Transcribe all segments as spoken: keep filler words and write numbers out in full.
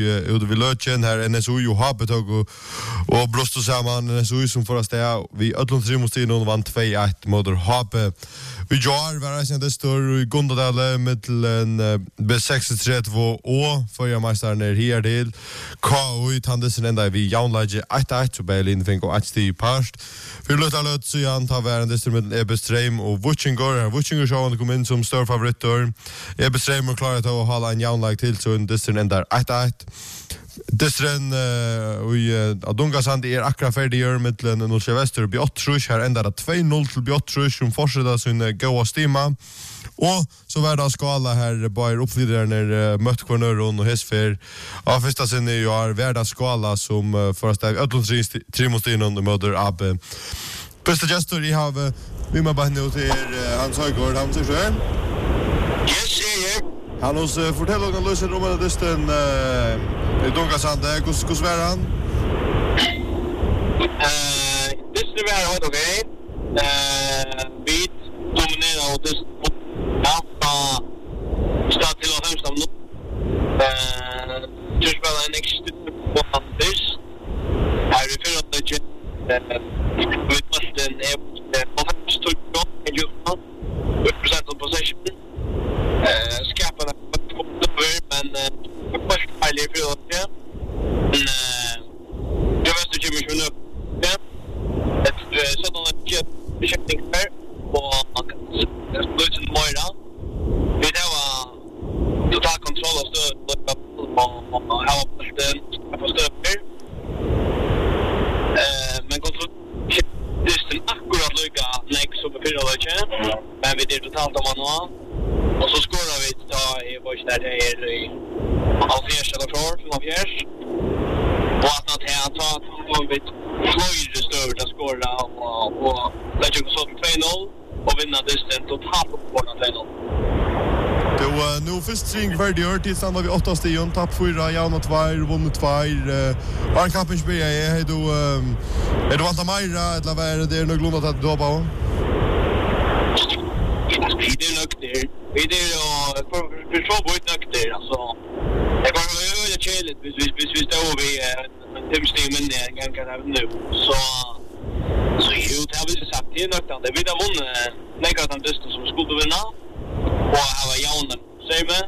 ute vid Lötjen här N S U och H B tog och, och bröst samman N S U som förra steg vi ödlund tre mot tiden och vann två ett mot H B. Vi gör var det det står i Gundadale med en B sextiotre och förra mästaren är här till K O i Tandesen ända vi jaunlage ett ett så Berlin fick och ett steg past. Vi låter löt så jag tar värden det står med Ebestreim och Wuchingor. Wuchingor showen kom in som stor favoritter. Ebestreim och klarat att hålla en jaunlag till så det står ända ett ett. Distren uh, i uh, Adungasand är akkurat färdiga med Nordsjö Väster och Bjottrus här ändrar det två noll till Bjottrus som fortsätter sin uh, goa stimma. Och så var det skala här bara uppvidare när uh, mött Kornöron och Hesfer. Ja, första sen är ju värda skala som uh, första ödlund tre mot in under möder Abbe. Bästa gestor i have vi med bara nu till uh, Hans Höjgård. Han säger så här. Yes, yeah, Han oss uh, fortäller någon lösen om att disten uh, i Dungasand. Hur svär han? Uh, disten var helt okej. Uh, vi dominerar och disten ja, från start till och hemstam nu. Uh, just spelar en extra på Anders. Här är fyra läge. Vi måste en på hemstam i Jukman. Represent on possession. Uh, skapar men först härlig för det. Men jag vet inte hur mycket nu. Ja. Ett sådant ett bekämpning där och lösen Moira. Vi det var total kontroll av stöd och ha den på stöd. Eh men kontroll det är akkurat lika next så på fyra läge. Men vi det totalt om man och så skorar vi ta i boys där det är i Alfjärs eller Flor från Alfjärs. Och att att han tar får vi slår just över att skora och och lägga upp så två noll och vinna distans totalt på två noll. Det var nu först string för det hört tills vi åtta steg tapp fyra Jan och två vunnit två var en kampen spelar är då är det vanta Maira eller vad är det är nog glömt att då på. Det är nog det. Vi det är för så bort nog det alltså. Det går ju det chillet vis vis vis vis då vi timstimmen där kan kan ha nu. Så så ju det har vi sagt det nog då. Det vi där vann lägga den distans som skulle vinna. Och ha Jan säg med.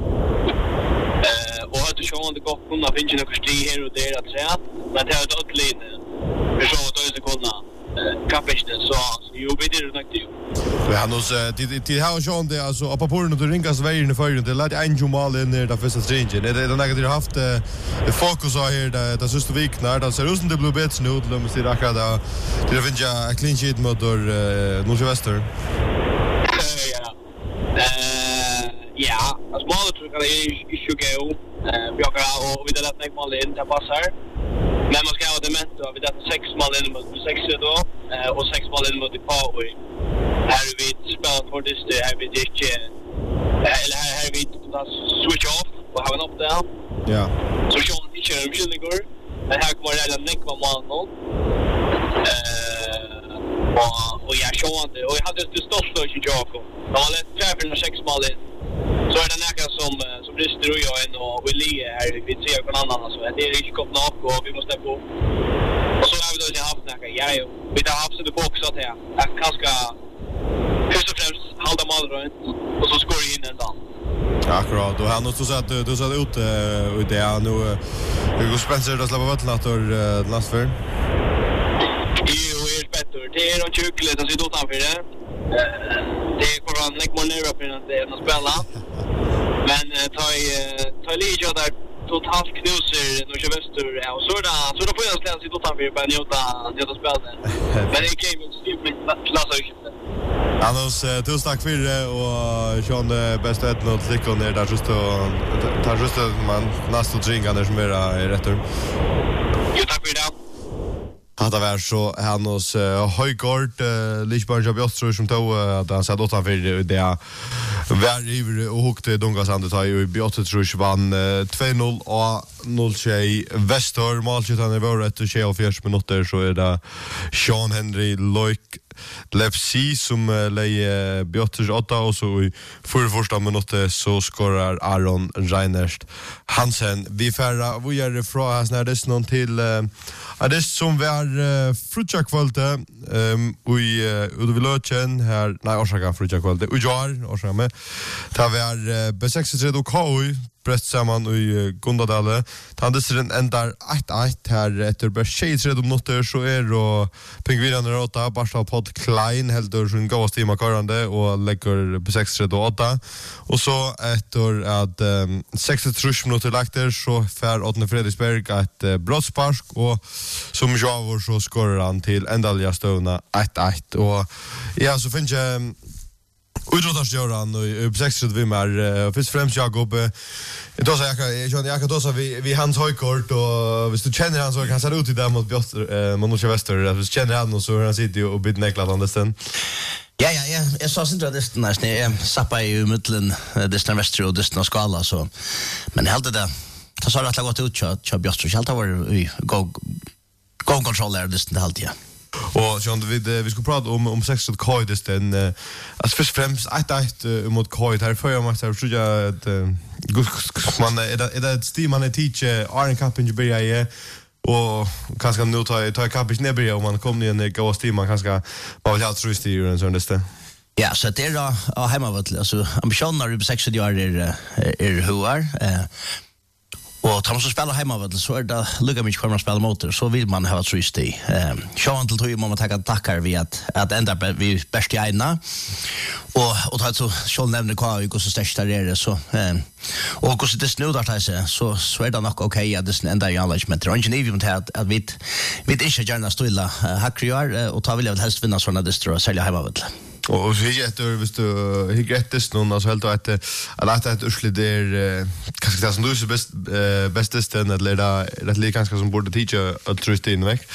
Eh och hade ju sjön det gått kunna finna några steg här och där att säga. Men det har dött lite. Vi så att det kunna kapisten så ju blir det nog det. Vi har oss det det har ju det alltså på porren och ringas vägen i förrän det lät en jumal in där första stringen. Det är den där det har haft det fokus här där det sista veckan när det ser ut som det blir bättre nu då måste det akkurat det finns ju clean sheet mot Nordsjö Väster. Ja. Eh ja, alltså målet tror jag är ju gå. Eh vi har och vi det lät mig mål in det passar. Men man ska ha det med då vi det sex mål in mot sex då och sex mål in mot K O. Här vi spelar för det det här vi det eller här här vi switch off och ha en upp där. Ja. Så så vi kör vi kör igår. Men här kommer det att nick var mål noll. Eh och och jag såg det och jag hade det största i Jakob. De har lätt träffen med sex mål in. Så är det näka som som brister och jag ändå vill ligga här vi ser på någon annan så det är inte koppla upp och vi måste gå. Och så har vi då jag haft näka jag vi har haft det boxat här. Jag kanske först och främst hålla mål och så skor in en sån. Akkurat, och han har så att du sa ut ut det nu Hugo Spencer då släpper vatten att ur lastför. Jo, är bättre. Det är de tjuklet att sitta utanför det. Det är koran nek more ner upp innan det är att spela. Men ta i ta i lite där totalt knuser Nordsjö Väster och så där så då får jag ställa sitta utanför på njuta njuta spela. Men det är game Steve med klassar inte. Annars tusen tack för det och Sean det bästa ett noll stickon ner där just och tar just man nästa drink annars mer är rätt. Jo, tack för det. Hade var så han hos Höjgård Lichbarn Job Oströ som tog att han satt utanför det var iver och hukte Dungasand tar ju Bjottrus vann två noll och noll tre Väster målskyttarna var rätt och tjugoåtta minuter så är det Sean Henry Loik Lefsi som uh, leie Bjotters åtta och så i för första minuten så skorar Aron Reinert Hansen. Vi färra vi gör det från här när det är någon till uh, det som vi är uh, frutjakvalte um, vi uh, vi löchen här nej orsaka frutjakvalte och jag orsaka med tar vi är uh, B sextiotre och K U prest samman i Gundadale. Tandesren endar ett ett här efter bara tjugotre minuter så är och Pingvinerna rota Barca Pod Klein heldur sin goda stima karande och lägger på sextiotre och åtta och så efter att um, sextiotre minuter lagter så fär Åtne Fredriksberg ett uh, brottspark och som Javor så skorar han till endalja stövna ett ett och ja så finns jag Udrotarsjöran och på sextiotre vi mer först främst Jakob då så jag jag jag kan då så vi vi hans höjkort och hvis du känner han så kan säga ut i där mot Björn Monosha Väster att du känner han och så han sitter ju och bit neklat han den. Ja ja ja jag sa inte det nästan jag sappa i mitten Distan Väster och Distan Skala så men helt det så sa att det gått ut så så Björn så allt var vi go go controller Distan helt ja. Och så vi vi ska prata om om sextiotre K I den uh, alltså först främst ett ett mot K I här för jag måste jag tror att man är det är det Steve man är teacher Iron Cup in Jubilee och kanske nu tar tar cup i Nebria om man kommer in i gå Steve man kanske bara vill ha trust i och så nästa. Ja, så det är då hemma vet alltså ambitionen är på sextio år är är hur är och tar man så spelar hemma vet så är det lugga mycket kommer att spela motor så vill man ha trust i. Eh show till tror man ta tackar vi att att ända vi bäst i ena och och ta så show nämna kvar hur så störst där är det så eh och hur det snur där så så så är det nog okej att det ända i allmänt det är inte even att att vi vi inte gärna stilla hackriar och ta vill jag helst vinna såna distro sälja hemma vet. Och så heter visst du higrettes någon alltså helt att att att ursle där kanske det som du är bäst bästaste eller det det är kanske som borde teacher att trust in väck.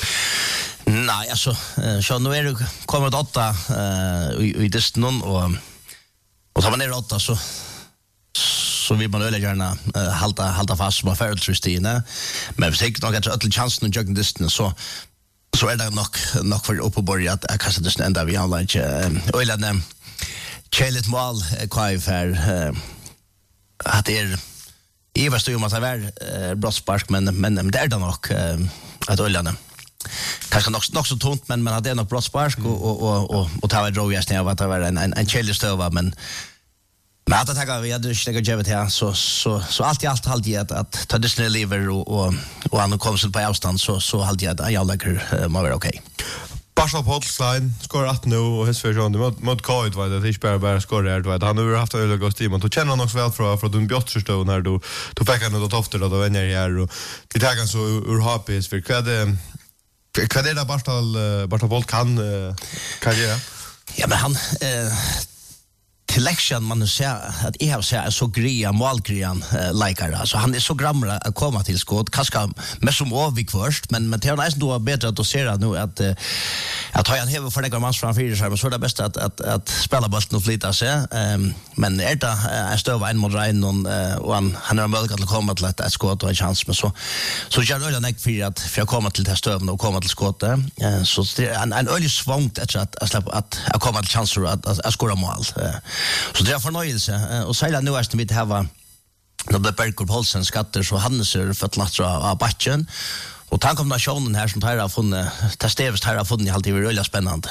Nej alltså så nu är det kommer åtta i i det någon och och tar man ner åtta så så vill man väl gärna hålla hålla fast som för trust in men säkert nog att alla chansen att jogga distance så så är det nog nog för uppe börja att kasta det ända vi online och eller den Chelet mål kvar för att det är i vad står ju att det är brottspark men men det är det nog att öllarna kanske nog nog så tunt men men det är nog brottspark och och och och ta ett rojas när vad det var en en Chelet stöva men men att ta vi hade stäcka jävet här så så så allt i allt halt jag att att ta det snälla lever och och och han kommer så på avstånd så så halt jag att jag lägger man var okej. Barca Podline skor att nu och hans version mot mot K I var det inte bara bara skor där då han har haft öle gott team och du känner också väl från från den Björtstå när du du fick han då ofta då vänner här och vi tar så ur H P S för vad det vad det där Barca Barca Pod kan kan göra. Ja men han eh selection man ser att jag har sett så grea målgrean uh, likar alltså han är så gramra att komma till skott kanske med som avvik först men men det är nästan då bättre att se nu att uh, att ha en hel för några matcher framför sig men så är det bäst att att att spela bollen och flytta sig um, men är det uh, en stöv en mot en uh, och han han har möjlighet att komma till ett skott och en chans men så så jag vill jag för att för att komma till det stöven och komma till skottet uh, så en en ölig svångt att att släppa att att komma till chanser att att skora mål uh, så det är förnöjelse och säga nu är det mitt här var när det Bergkor Paulsen skatter så han ser för att lasta av batchen och tanken kombinationen här som tar har funnit testevst här har funnit alltid väldigt spännande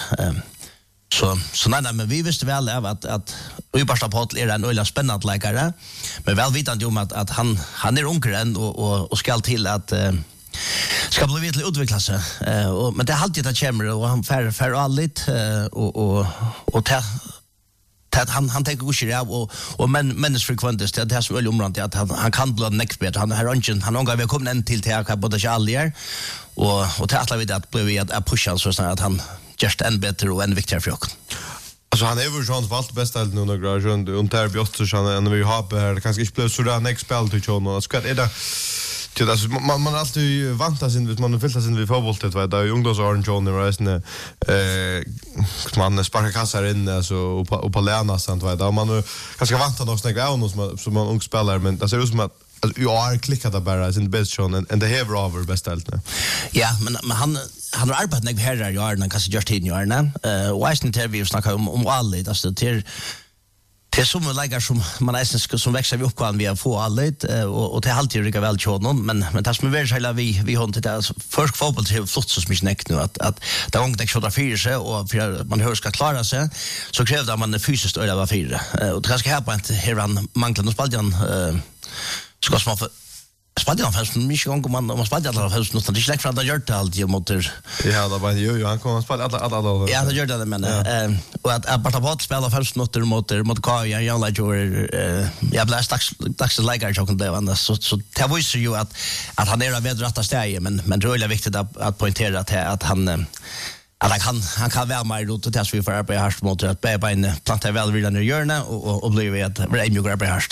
så så nej men vi visste väl att att Barca Paul är en väldigt spännande läkare men väl vitande om att att han han är ungren och och och skall till att ska bli vidare utveckla sig och men det har alltid att kämra och han fär fär allt och och och ta att han han tänker ju av och och men människofrekvent det är så väl omrant att han han kan bli next bet han har ungen han har vi kommit en till till att både Charlie och och tackla vid att bli att pusha så så att han just en bättre och en viktigare för oss. Alltså han är ju chans valt bästa nu några runt och där Björn så han vi har här kanske inte blev så där next spel till honom ska är det till alltså man man alltid vantar sin vis man fyllta sin vid fotbollet vet jag ungdoms Orange John i resten eh man sparkar kassar in alltså och på Lena sant vet jag man kanske vantar något snägga av någon som som man ung spelare men det ser ut som att alltså jag har klickat det bara sin bäst show and and the have over best allt. Ja, men men han han har arbetat med här där jag när kanske just tid nu är eh wise interview snackar om om alla det alltså till det som man lägger som man nästan ska som växer vi upp kan vi få alla och och till alltid rycka väl tjånon men men det som är väl hela vi vi har inte det alltså först fotboll till flott så mycket näck nu att att det gång det skjuter fyra sig och för man hör ska klara sig så krävde man det fysiskt öra var fyra och det ska här på inte här han manglar någon spaljan eh ska små för spaljan han fast mycket gång man man spaljar alla fast något det släck från där gjort allt ju mot ja det var ju han kommer spela alla alla alla ja det gör det men eh och att att bara bort spela fast något mot mot Kaja jag like eh jag blir stax stax like jag kan det vara så så det var ju att att han är med rätta steg men men det är väldigt viktigt att att poängtera att att han att han han kan väl mer ut det vi för på harst mot att på en planta väl redan i hjörna och och blir vet vad är mycket på harst.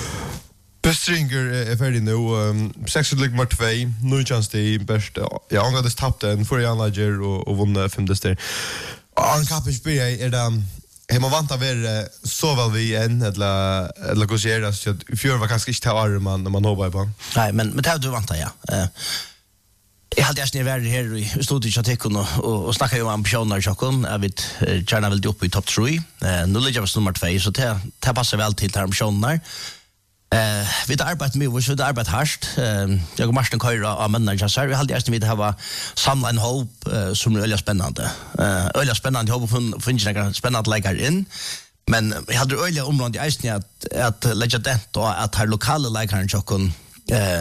Bestringer är färdig nu. sex lig mot två. Nu chans det bäst. Jag har gått tappat den för Jan Lager och och vunnit fem där. Arn Kapic B är det hemma vant av er så väl vi en eller eller gå se det så för var kanske inte ta man när man hoppar på. Nej, men men det har du vant ja. Eh jag hade just när vi här i studion chatten och och snacka ju om ambitioner chatten. Jag vet gärna vill upp i topp tre. Eh nu ligger vi nummer två så det det passar väl till ambitioner. Eh vi har arbetat med vi har arbetat hårt. Eh jag och Martin Köra av manager så vi hade just vi det var samla en hopp som är väldigt spännande. Eh väldigt spännande hopp från från några spännande lägger in. Men vi hade öliga områden i isen att att lägga det då att här lokala lägaren chatten eh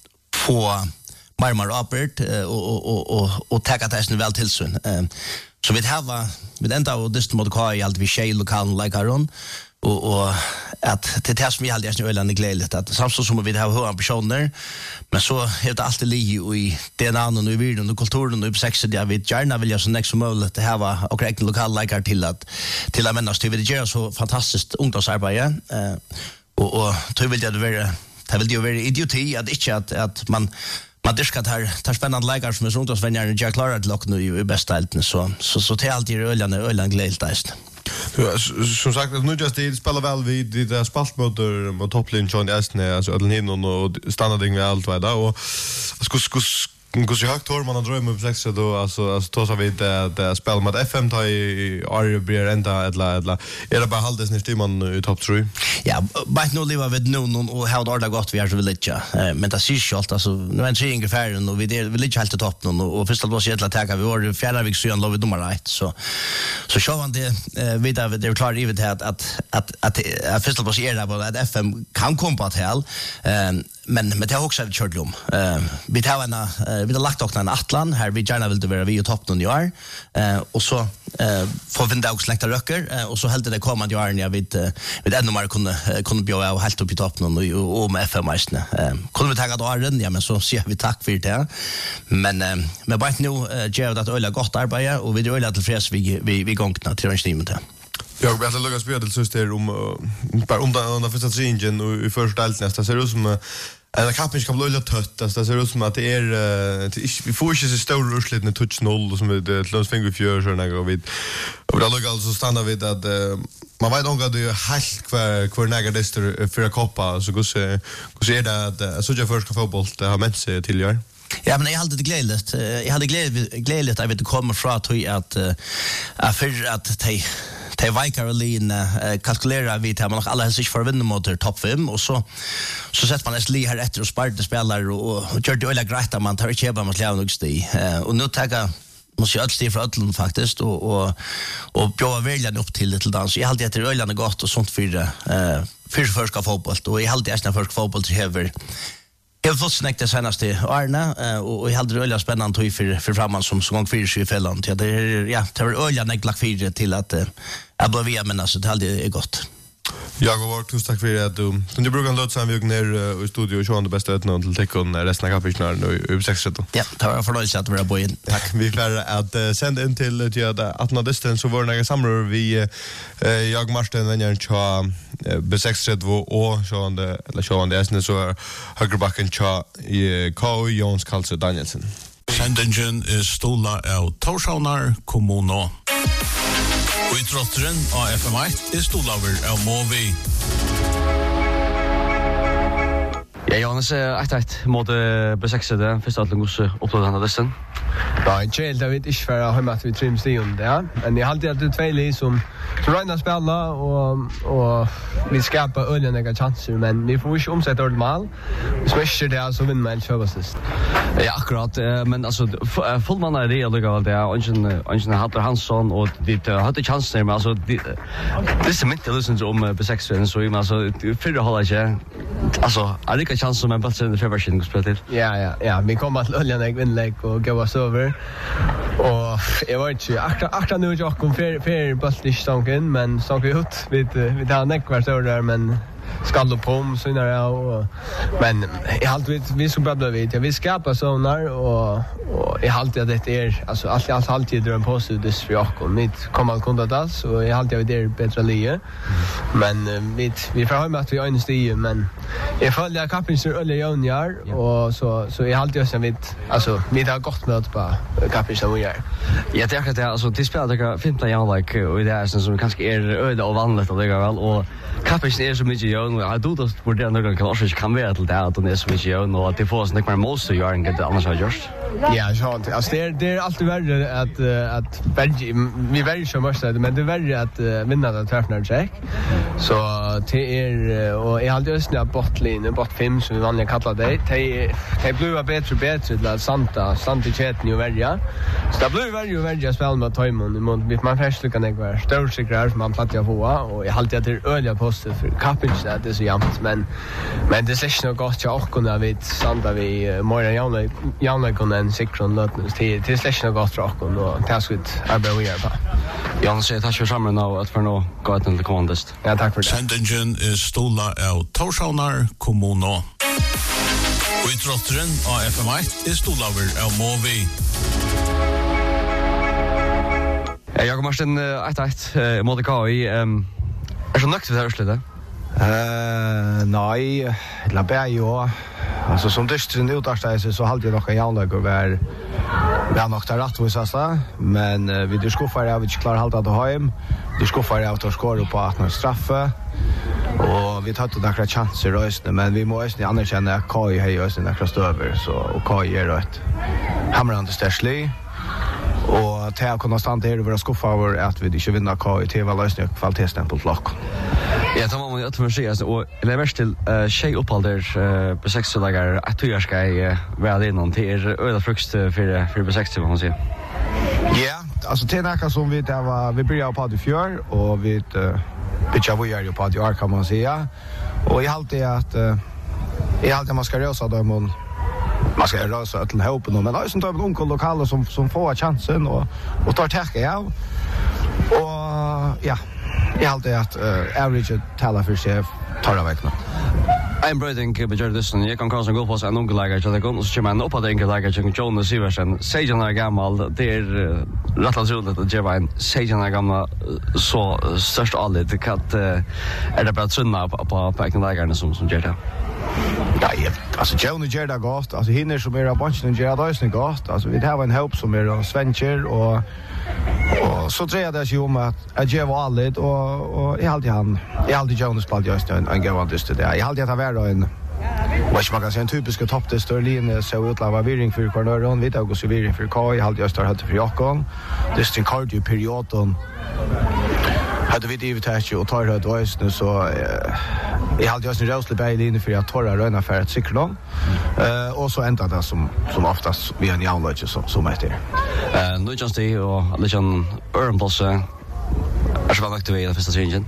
få mer mer uppåt och och och och ta det här väl tillsyn. Eh så vi har vi ända och det mot K I allt vi share lokala lägaren och och att det här som vi hade ju väldigt glädligt att samtidigt som vi har höra personer men så är det alltid li i den andra och i världen och kulturen och i sex det vi gärna vill göra så nästa möjligt det här var och räkna lokala läkare till att till att människor till det gör så fantastiskt ungdomsarbete eh och och tror vill det vara det vill ju vara idioti att inte att att man man det ska ta ta spännande läkare som är runt oss vänner jag klarar det lock nu i bästa allt så så så till alltid öllan öllan glädligt. Som sagt, nu just det spelar väl vi det spaltmotor mot topplinjen John Esne alltså Adelhin och standarding med allt vad där och skus skus Kus jag högt hör man drömmer på sex då alltså alltså då så vi det det spelar med F M tar i Arje blir ända eller eller är det bara halvdes när styr i topp tre. Ja, bara nu lever vi nu någon och har det gått vi är så vill inte. Men det ser ju allt alltså nu är det ungefär och vi det vill inte helt topp någon och först då så jätla tacka vi var fjärde veckan så lov nummer ett så så så han det vi där det är klart i det att att att att först då så är det bara att F M kan komma till eh men men det har också vi kört om. Eh vi tar en vi har lagt också en Atlan här vi gärna vill det vara vi i topp någon år. Eh och så eh får vi också släkta röcker och så helt det kommande åren jag vet vet ännu mer kunde kunde bjöa och helt upp i topp någon och med F M mästne. Eh kunde vi ta då åren ja men så säger vi tack för det. Men men bara nu ger det att ölla gott arbete och vi ölla till fräs vi vi vi gångna till renstimmet. Jag vill lägga spel till syster om bara om den första tingen och i första delen nästa ser ut som en kapping kan bli lite trött alltså det ser ut som att det är vi får inte så stor urslit med touch noll som vi låts finger fjör så några vid och då lugg alltså stanna vid att man vet nog att det är helt kvar kvar negadister för att koppa så går så går så är det att så jag först ska få boll det har mätt sig till gör. Ja, men jag hade det glädligt. Jag hade glädligt att det kommer från att att att för att te te Vikarolina kalkylerar vi till man alla helst för vinna mot topp fem och så så sätter man nästan här efter och sparkar spelare och gör det öliga grejt man tar inte bara mot Leonox och nu tar måste jag alltid för allen faktiskt och och och bjöa välja upp till lite dans. Jag hade det öliga gott och sånt för det eh för första fotboll och jag hade nästan första fotboll till över. Jag har fått snäckt det senaste Arna och jag hade öliga spännande tog för för framan som så gång fyra i fällan till det är ja det var öliga näcklack fyra till att jag blev via men alltså det hade är gott. Jag har varit tusen tack för att du du brukar låta sig vi ner i studio och köra det bästa ut någon till tecken resten av kapitlet nu i sex sjutton. Ja, det var förnöjelse att vara bojen. Tack. Vi får att sända in till till att nå distans så var några samlar vi jag Martin vänner cha B sex sjutton och sjönde eller sjönde är så högerbacken cha i K Jons Karlsson Danielsen. Sendingen är stola av Torshavnar kommuno. Og i trotteren av F M ett er stolaver av Movi. Ja, Johannes, ett ett mot B sex det första att Lugos upplåda han dessen. Ja, inte helt, jag vet inte för att hemma att vi trims det under, ja. Men jag har alltid att det är två lig som som röjnar spela och, och vi skapar öljan några chanser, men vi får inte omsätta ordet mål. Vi smasher det så vinner man ett köpassist. Ja, akkurat, men alltså fullman är det lugga väl det och ingen ingen Hatter Hansson och det hade chanser men alltså det det är inte lösen om B sex så i alltså för det håller inte. Alltså, är det en chans som en bättre än förversion att spela till? Ja, ja, ja. Vi kommer att ölja när vinnlägg och gå oss över. Och jag var inte akta akta nu jag kom för för bultstången men så vi ut vi vi tar näckvart där men skall upp om så när jag men i allt vi vi så bra vet jag vi skapar sånar och och i allt det det är alltså allt allt alltid dröm på så det för jag mitt kommer att kunna det så i allt det är bättre lie men vi vi får höra att vi har en stig men jag följer kapins öle junior och så så i allt jag sen vet alltså vi har gått med på kapins junior. Jag tänker att alltså det spelar det femton år like och det är som kanske är öde och vanligt och det går väl och kapins är så mycket jag jag då då på det någon kan också kan vara till det att det är så mycket jag och att det får sånt mer måste göra än det annars har gjort. Ja, så alltså det är det är alltid värre att att vi väljer så mycket men det är värre att vinna den träffen check. Så det är och jag hade ösnä botline bot fem som vi vanligen kallar det. Det det blir bättre bättre till Santa Santiteten ju välja. Så det blir värre och värre spel med Timon mot mitt man först kan det vara storsikrar som man plattar på och jag hade det öliga poster för Kapins det är så jämnt men men det är nog gott jag kunna vet Santa vi mer jämna jämna kunna en sektion lötnes till till släckna gott rock och tas ut arbete vi gör på. Jan säger tack för samman nu att för nå gå ut till kommandest. Ja, tack för det. Sendingen är stola av Torshavnar kommuno. Och i trottren av F M ett är stola av Movi. Ja, Jakob Martin, ett ett mot K I. Är så nökt det här slutet? Eh, nej, la bär ju. Alltså som dystren utarstelse så hade jag nog en jävla var vi har nog rätt för oss men uh, vi det skuffar jag inte klar hålla det hem. Det skuffar jag att skåra på att när straffa och vi tar det några chanser rösten men vi måste anerkänna att K I har ju sin extra stöver så och K I är rätt hamrande stärslig. Och till att konstant är det våra skuffa över att vi inte vinner K I T V-lösning och kvalitetsstämpel till lock. Ja, det var man ju att säga och det är värst till tjej upphalder på sex-dagar att du ska vara innan till öda frukt för för på sex man säger. Ja, alltså det är något som vi där var vi började på det fjör och vi pitcha vi gör ju på det år kan man säga. Och i allt det att i allt det man ska rösa dem och man ska rösa till hopen men alltså tar någon lokala som som får chansen och och tar täcka ja. Och ja, i allt det att uh, average talar för sig tar av vägna. I'm breathing på Jordison. Jag kan kanske gå på så en ung lägare så det går så kommer man upp att en lägare som Jonas Siversen. Sejan är gammal. Det är rätt naturligt att ge en Sejan är gammal så störst allt det kan är det bara sunna på på på en lägare som som gör det. Ja, alltså Jonas gör det gott. Alltså hinner som är bunchen gör det också gott. Alltså vi har en hopp som är Svencher och och så tror jag det är ju om att att ge var allt och och i allt han i allt Jonas spelade just en en gång just det. Jag hade att vara en vad ska man säga en typisk topptest linje så utlava virring för kornöron vid och så virring för K I hade jag startat för Jakob. Det är en cardio perioden. Hade vi det test och tar det då nu så jag hade just en roslig bälinne för att torra röna för att cykla. Eh och så ända det som som oftast vi en jävla som som heter. Eh nu just det och liksom Urban Boss är så vant att det första changen.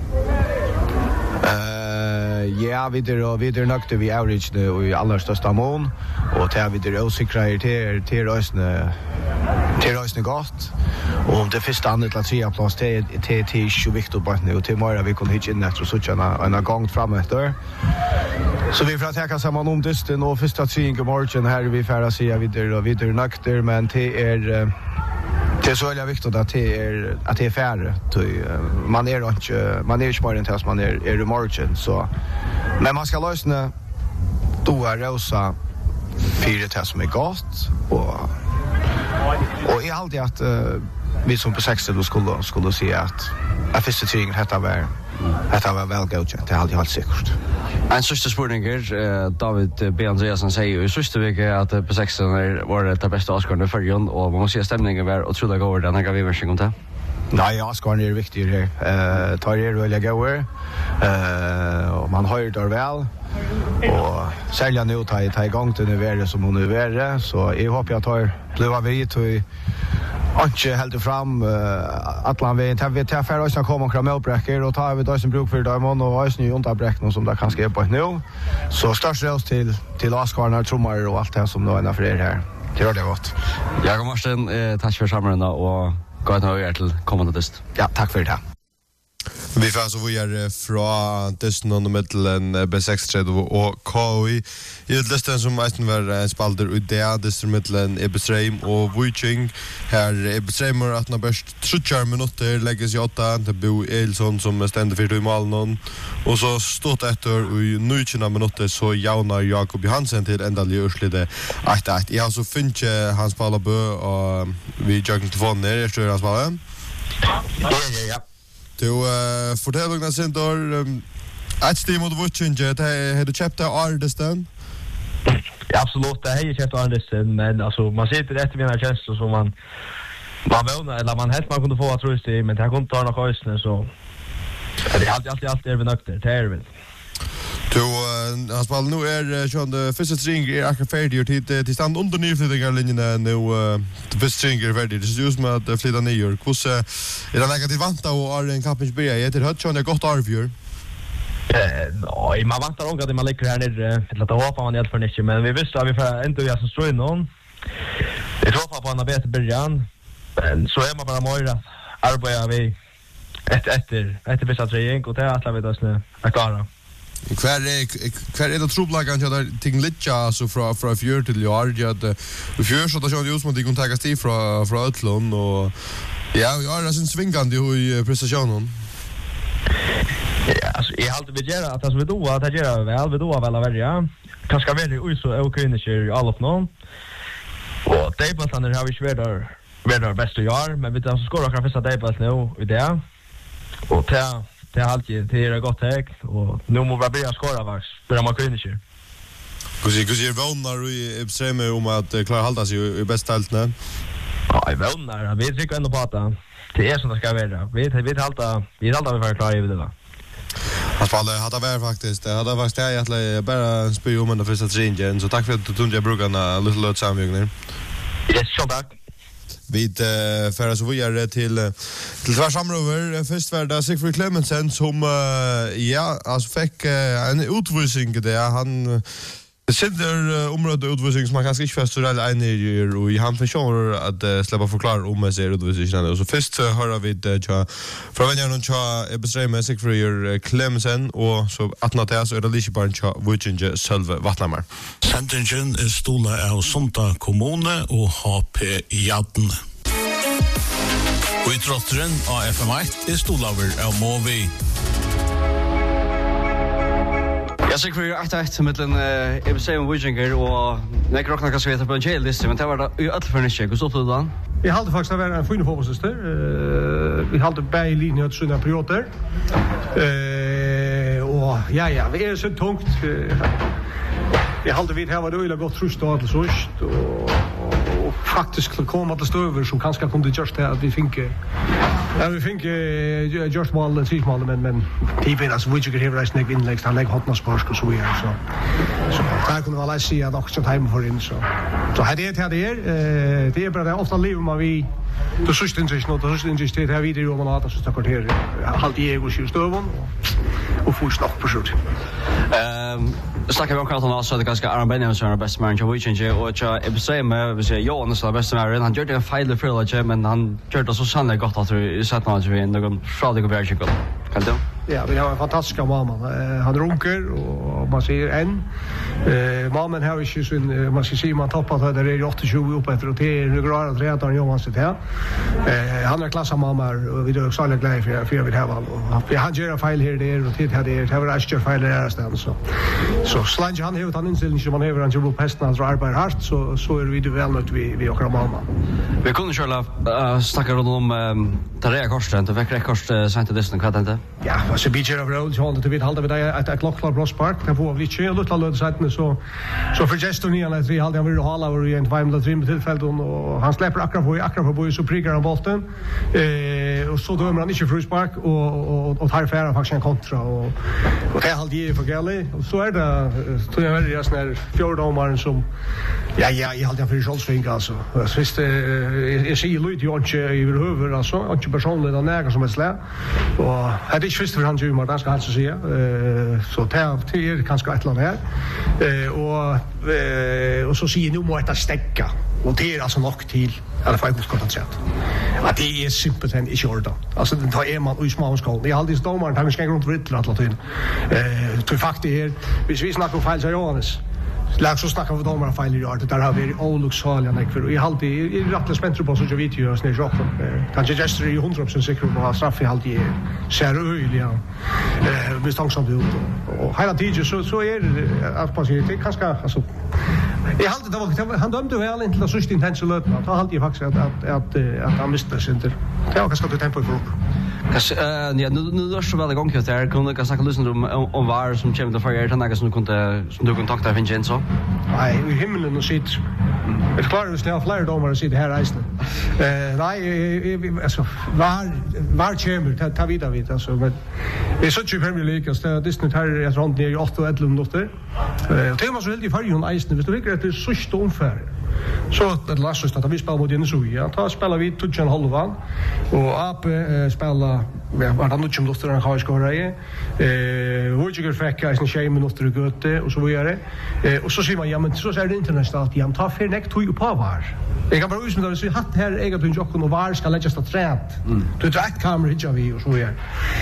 Eh ja, vi det och vi det nökte vi average nu i allra största mån och tar vi det osäkra till till rösne till rösne gott. Och det första andra att se plats till till till Victor Bartne och till Mara vi kunde hit in efter så tjäna en gång fram efter. Så vi får ta samman om dysten och första tring i morgon här vi färra se vidare och vidare nökter men det är det är så jävla viktigt att det är att det är färre man är inte man är inte bara en test man är är i morgon så men man ska lösna då är rosa fyra test som är gott och och är alltid att uh, vi som på sexton skulle skulle se att att första tingen detta var detta var väl godkänt det är alltid helt säkert. En sista spurning er, David B. Andreasen säger ju i sista vecka att på sexton var det bästa Oscar för Jon och man måste se stämningen var otroligt god den här vi version till. Nej, Oscar är viktig här. Eh tar det väl jag går. Eh och man hör det väl. Och sälja nu ta ta igång till nu är som hon nu är så jag hoppas jag tar blåa vi till Anke helt fram uh, Atlan vi tar vi tar för oss att komma och målbräcker och tar vi då som bruk för Diamond och oss ny underbräcken som det kanske är på nu. Så störst rätt till till Oscar trummar och allt det som då är för er här. Det gör det gott. Jakob Marsten, eh, tack för samrådet och gott att höra till kommande test. Ja, tack för det. Vi får så vi är från testen under mittelen B sex tre och K I. I listan som mest var spalter ut där testen mittelen E B Stream och Viking. Här E B Stream har att bäst trettio minuter läggs i åtta till Bo Elson som ständer för i mål någon. Och så stått efter i nitton minuter så jaunar Jakob Johansen till ända ljuslite ett ett. Jag så finns hans Palabö och vi joggar till fond ner efter hans Palabö. Ja, ja, ja. Du uh, fortell ogna sentor um, ett stim mot Viking det har du köpt Ardestan? Ja, absolut, det har jag köpt Ardestan men alltså man sitter efter mina tjänster som man man vånar eller man helst man kunde få att tröst i men det har kunde ta några ösnen så det är alltid alltid alltid är vi nökter, det är väl. Du uh, han spelar nu är Sean the första string är akkurat färdig och tid till stand under nyflyttningarlinjen nu uh, the first string är färdig. Det är just med att flytta ner. Hur är det negativt vanta och är en kampensbörja? Jag heter Hutchon, jag gott arvjör. Eh, nej, man vantar också att man lägger här ner till att hoppa man helt för mycket men vi visste att vi får inte göra så ströj någon. Vi tror på en bättre början. Men så är man bara möjligt att arbeta vi efter efter efter vissa träning och det är att vi då snö är klara. Kvar är kvar är det troblagan jag där ting litja så från från fjör till år jag vi fjör så att jag just måste kunna ta stig från från Utlån och ja jag har sen svingande i prestationen. Ja, alltså jag har alltid vill att alltså vi då att jag gör väl vi då väl välja. Kanske väl ju så okej när jag all upp någon. Och det på såna har vi svårt väl bästa år men vi tar så skor och första dejpet nu i det. Och ta det är alltid det är gott häck och nu måste vi börja skåra vax för man kunde inte. Hur ser hur ser vånar i Epstreme om att klara hålla sig i bästa ställena? Ja, i vånar. Vi tycker ändå på att det är som det ska vara. Vi vi halta vi halta vi för klara i det va. Han spelade hade väl faktiskt. Det hade varit det att bara spela om den första träningen så tack för att du tog jag brukarna lite löt samgången. Yes, så tack. Vi uh, färdas så vidare till till tvärssamrover. Först var det Sigfrid Clemensen som uh, ja, alltså fick uh, en utvisning där han sitter uh, området utvisning som man kanske inte förstår eller en är och i han försöker att uh, släppa förklara om sig utvisningen och så först uh, hör vi det uh, från vänjan och cha bestämmer med Sigfrid Clemensen och så att natta så är det lite bara cha Viking Sölve Vattnamar. Sendingen er stola av Sunda kommune og H P Jadden. Og i trotteren av F M ett er stola av Movi. Jag ser för att ett mellan E B C och Viking och när krockarna kan sveta på en hel lista men det var det i alla för niche. Hur stod det då? Vi hade faktiskt att vara en fin fotbollssyster. Eh vi hade bäj linje åt sina perioder. Eh och ja ja, vi är så tungt. Jag hade vid här var det öliga gott trust och allt så och och faktiskt komma till stöver som kanske kunde just det att vi fick ja vi fick just mål och sist mål men men typen alltså vi tycker det är snägg inlägg han lägger hotna spark och så vidare så så där kunde väl se att också time för in så så här det här det är det är bara ofta lever man vi då så stund sig något då stund sig det här vidare om man har så stackar här halt jag och stöven och får snack på skjut. Ehm snackar vi om Carlton alltså det ganska Aron Benjamin som är bäst man i Viking och jag är säger med vi säger Jonas som är bäst man han gjorde en fel för det men han gjorde så sannolikt gott att du sett något vi någon från det går väl kan du? Ja, vi har en fantastisk mamma. Uh, han runker och man ser en. Uh, mamman har ju sin man ska se man toppar där det är åttiotjugo upp efter och det är några år att rätta han Johan sitt här. Uh, han är klassa mamma och vi då så alla glada för för vi det här var. Vi har ju en fil här där och det här det har varit extra fil där stan så. Så slange han har han inställning som man har han jobbar pesten att arbeta hårt så så är vi det väl något vi vi och mamma. Vi kunde köra uh, snacka runt om um, Tarea Korsten, det väcker kost uh, sent det vad inte? Ja, alltså beacher of road så det vet halda vi där ett klocklar Brospark där får vi inte lite löd sätten så så för gesto ni alla tre halda vi hålla över i en fem eller tre tillfällen och han släpper akkurat på akkurat på så prickar han bollen eh och så dömer han inte Brospark och och och tar färra faktiskt en kontra och och det halda ju för Gelly och så är det tror jag väl just när fjärdomaren som ja ja jag halda för Scholzfink alltså sist jag ser ju lite ju inte överhuvud alltså inte personligt den näga som ett slä och det är först för han ju men det ska alltså säga eh så tar till kanske ett land här eh och och så säger nu måste det stäcka och det är alltså nog till alla fall måste kontakt att det är simpelt en i order alltså det tar en man i små skål det är alltid domaren han ska gå runt vittla att låta in eh tror faktiskt här vi vi snackar om fel så Johannes lag så snackar vi domaren fel i ordet där har vi Oluxhalia näck för i halt i rättla spänt på så jag vet ju oss ner jocken kanske just i hundra procent säker på att straff i halt i ser öl ja eh vi står som ut och hela tiden så så är det att på sig det kanske alltså jag halt det var han dömde väl inte så sist intention löt att han halt ju faktiskt att att att att han miste sig inte det var kanske tempo i grupp Kas eh ja nu nu då så väl igång här där kunde jag snacka lyssna om om var som kommer till förra året några som kunde som du kontakta Vincenzo. Nej, i himmelen och sitt. Det klarar vi snart fler domare sitter här resten. Eh nej alltså var var kommer ta ta vidare vid alltså men det är så typ Premier League så det är här är runt ner i åtta och elva minuter. Eh Thomas vill ju för ju en isen visst du vet att det är så stomfär. Så det lastar att vi spelar mot den så ja ta spelar vi touchen halvan och ap spelar var det något som då står han skora i eh Voyager fick en tjugo minuter götte och så vidare eh och så ser man ja men så är det internationellt ja ta för neck tog ju på var jag kan bara usma det så hatt här egentligen och och var ska lägga sta trät du direkt kamera hit vi och så vidare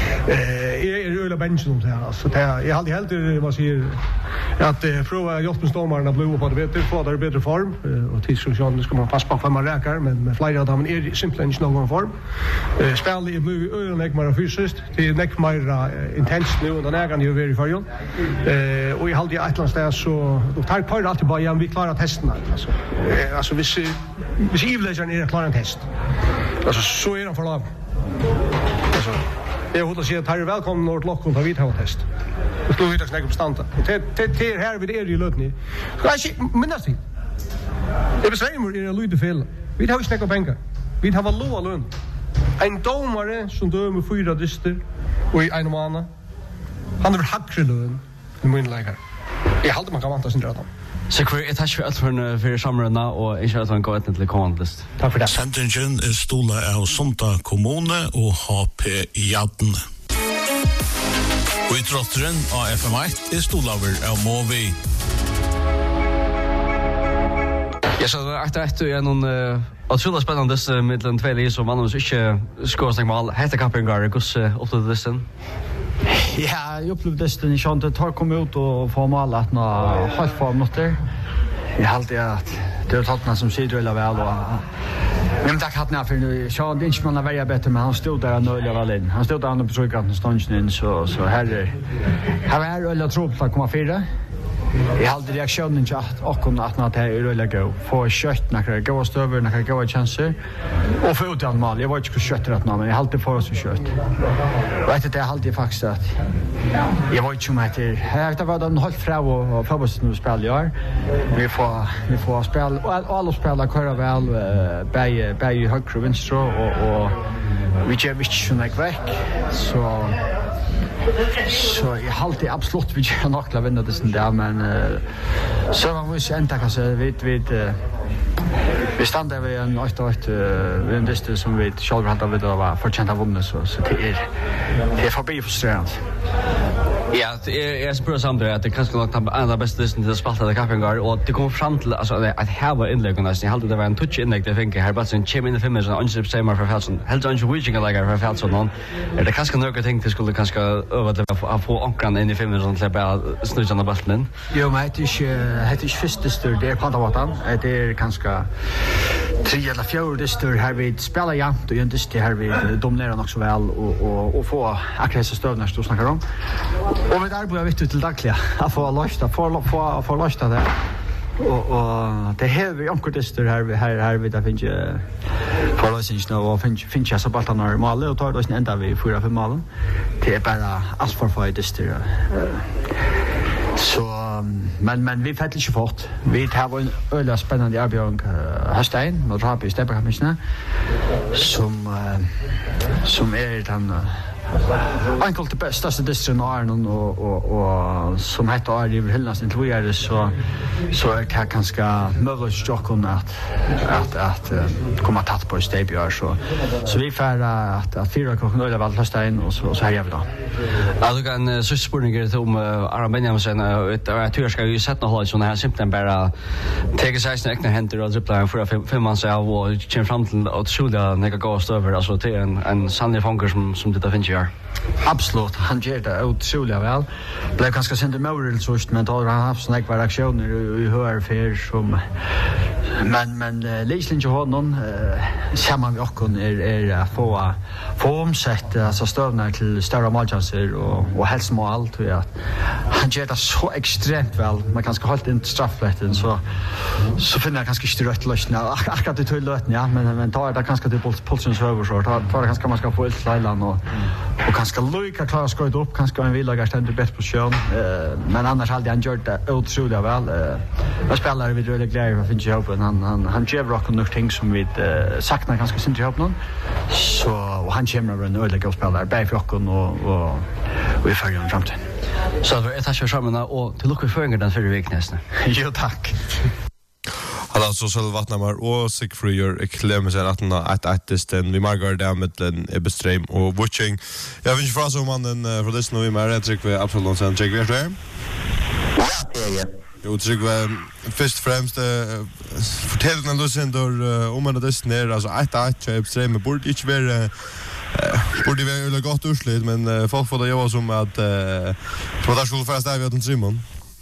eh är det öle benchen om det alltså det jag hade helt vad säger att prova hjälpa stormarna blå på det bättre få där bättre form och tidssocialen ska man passa på för man räkar men med flera av dem är simpelt inte någon form eh spelar i blå öle mer fysiskt det är näck mer intens nu och den är gan ju very för ju eh och i halde ett land där så då tar på alltid bara igen vi klarar testen alltså alltså vi vi ser ju är klara en test alltså så är det för lag alltså jag hoppas att jag är välkommen något lock och ta vid ha test det skulle vi ta snacka på stanta det det här vid är ju lötni kanske minnas det det bestämmer är det lite fel vi har ju snacka pengar vi har väl lån lön en domare som dömer fyra dyster och i en månad han har hackre lön i min läger jag håller man kan vänta sin rätt Så kvar ett hash för att för för sommarna och inte att han går till kontlist. Tack för det. Sentingen är stola av Sonta kommune och H P Jadden. Och i trottren av F M ett är stola av Movi. Jag så att det är någon otroligt spännande mellan två lag som man inte skårar sig mal. Heter Kappengar kus upp till dessen. Ja, jag upplevde det den chans tar kom ut och få mål att nå halv form noter. Jag hade att det är taltna som ser väl väl och men tack hade när för nu så det inte man var bättre men han stod där nöjlig väl in. Han stod där på tryckanten stången så så här här är det tror på att komma fyra. Jag hade reaktionen inte att och kom att när det är rulla gå få kött när det går stöver när det går chanser och få ut mål. Jag var inte kött rätt nå men jag hade för så kött. Vet det jag hade faktiskt att jag var inte med till här det var den halv fra och förbossen nu spelar jag. Vi får vi får spela och alla spelar köra väl bäj bäj höger och vänster och och vi kör vi kör väck så så jag har alltid absolut vi kan nog klara vinna det där men så man måste ända kanske vet vet vi stannar vi en åtta åtta vi en dist som vi själva hade vid att vara förtjänt av vunnit så så det är det är förbi frustrerande. Ja, det är spår samtidigt att det kanske nog en av bästa listen till att spalta det Kappengar och det kom fram till alltså att här var inläggen alltså jag hade det var en touch inlägg det fick här bara sen chim in the film så onsip säger för Felson helt on reaching like för Felson någon är det kanske några ting det skulle kanske över att få ankran in i filmen så att bara snurra den bollen. Jo, men det är det är första stor det kan vara tant det är kanske tre eller fyra stor här vi spelar jämt och just det här vi dominerar också väl och och och få akkurat stövnar som snackar om. Och vi där börjar vi till dagliga att få lust att få få få lust där. och och det här vi omkortister här här här vi där finns ju förlösningen och finns finns jag så bara när mål och tar då sen ända vi fyra fem mål. Det är bara asfaltfajtister. Så men men vi fällt inte fort. Vi har en öliga spännande arbjörn Hastein med Rabi Stepperhamnsna som som är den en kul det största distrin Arnon och och och som heter Arne i Hillnas inte vi är det så så är det ganska möjligt stockholm att att att komma tatt på Stebjör så så vi får att att fyra klockan öle väl Hastein och så så här jag vill då. Ja, du kan så spårningar om Aron Benjamin och jag tror ska ju sätta hålla såna här simpelt bara ta sig sina egna händer och dribbla för fem fem man så och komma fram till att skjuta några gås över alltså till en en sannig fångar som som det finns ju. Absolut, han gör det otroligt väl. Blev ganska sent i Morrill så men då har han haft såna här aktioner i hör för som men men Leisling har någon samman med och är är få få omsätt alltså stövnar till stora målchanser och och helst må allt och att han gör det så extremt väl. Man kanske hållt inte straffrätten så så finner jag ganska styrt lösning. Akkurat det till lösning ja men men tar det ganska till pulsens över så tar det ganska man ska få ut Thailand och och kanske Luka klarar ska ut upp kanske en villagar ständer bättre position eh men annars hade han gjort det otroligt väl eh vad spelar vi då det glädje för finns ju hopp han han han ger rock och något ting som vi saknar ganska synd i hopp någon så och han kommer med en öliga och spelar bä för och och vi får ju fram till så det är tack så mycket och till lucka för den för veckan nästa jo tack. Alla så så vattnar och Sigfrier eklemmer sig att att att den vi margar där med den Ebestream och watching. Jag vet inte för så mannen för det nu i mer jag tycker vi absolut sen check vi är. Ja, det är det. Jag tycker vi först främst fortällen den lösen då om man det snär alltså att att Ebestream borde inte vara borde vi väl gott urslut men folk får det ju som att för det skulle först där vi att Simon.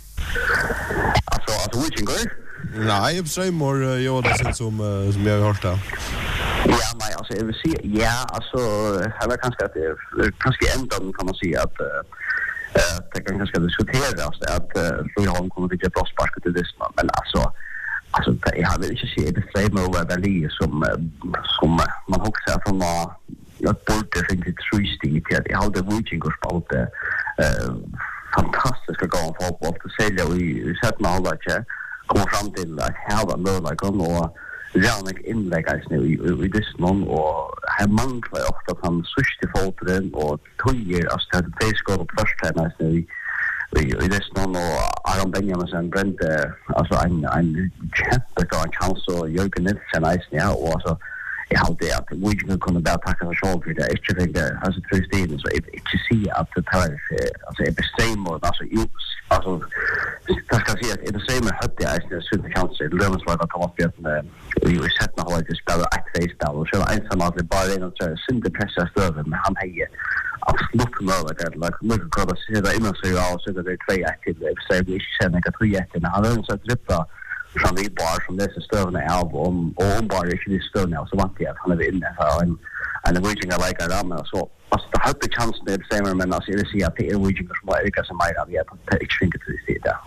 Alltså alltså watching går. Nej, jag säger mer jag det sen som som jag har hört det. Ja, men alltså jag vill säga ja, alltså det var kanske att det kanske ändå kan man säga att eh det kan kanske diskuteras att vi har kommit till prospekt till det men alltså alltså jag har väl inte se det framöver över det som som man också har från jag borde inte tro stigt att jag hade watching och spalt eh fantastiska gång fotboll för sälja och i sätt med alla tjej komma fram till att här möjliga kan och Janik inläggas nu i det någon och här manglar ofta att han sista foten och tojer att det det ska på första tränas nu i det någon och Aron Benjamin sen brände alltså en en jättebra chans och Jörgen Nilsson nice ja och alltså jag hade att vi kunde kunna bara tacka för show för det är inte det alltså tre stegen så inte se att det tar alltså är bestämt och alltså alltså jag ska säga att det same hade jag inte så det kan se lömens var att komma upp med vi sett när han just spela ett face down och så en som hade bara in och så synd det pressa stöver men han hade absolut möjligt att like mycket kunna se det innan så jag så det är tre aktiva så vi känner att vi är när han har så drippa från det bar som det så stövna av om om bara inte det stövna så vant jag han är inne för en en waging I like that men så fast det har det chans det same men alltså det ser att det är waging som är lika som mig av jag på extreme till det där.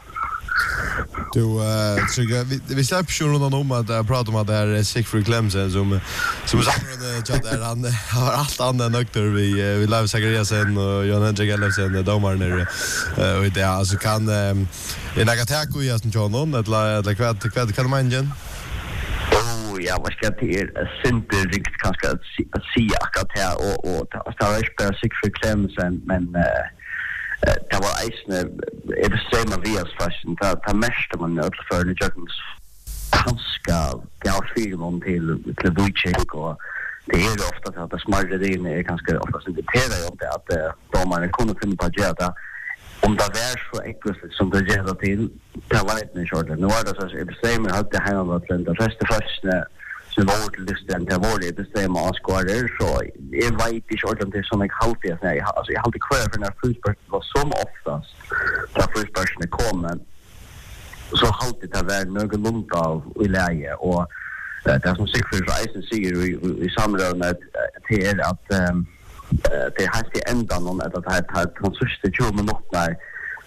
Du eh så vi vi släpper ju någon om att prata om att det är Sigfrid Clemsen som som samlade chat där han har allt annat nökter vi vi live Zachariasen och Jan Henrik Ellefsen domar när och det alltså kan en attack och jag som John att la kvad kvad kan man igen. Oh ja, vad ska det är simpel riktigt kanske att se akkurat här och och ta respekt Sigfrid Clemsen men det var eisne er det samme vi as fashion ta ta mest man ut för det jag ganska jag feel om till till Wojciech och det är ju ofta att det smarta det är ganska ofta så det är ju att då man kunde finna på det om det var så ekvist som det gör till det var inte så det nu var det så är det samma hade han varit den första första så var det listan det var det stämma avskårer så jag vet inte ordentligt som jag alltid säger alltså jag hade kvar för när fotboll var som oftast där fotbollen kommer så alltid det var någon lugnt av i läge och det som Sigfrid Reisen säger i samråd med till att det har till ändan om att det här tar från sista tjugo minuter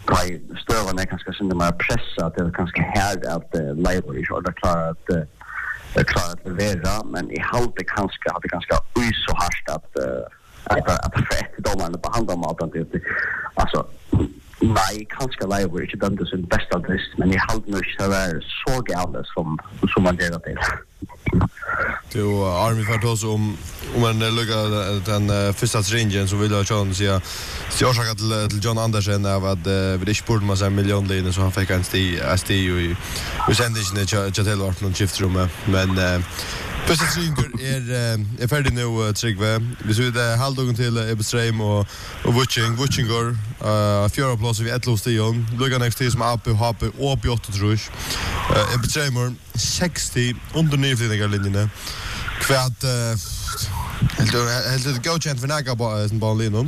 Kai stövarna är ganska synd med pressa att det kanske här att Leibor är så där klar att det klar att leverera men i halt det kanske hade ganska oj så harst att att att för domarna på hand om att det alltså nej kanske Leibor är inte den sin bästa list men i halt nu så är så galet som som man det till. Du Army för oss om om man lägger den första ringen så vill jag chans säga så jag ska till till John Andersen av att vi det sport med en miljon linjer så han fick en sti S T i vi sände inte till vart någon skiftrummet men första ringen är är färdig nu Tryggve vi så det halvdagen till Ebström och och watching watching går eh fjärde plats vi ett Lostion lugga next till som upp och hoppa upp i åtta tror jag Ebström sextio under nivån linjerna kvart helt helt det go chance för några på en bolllinjen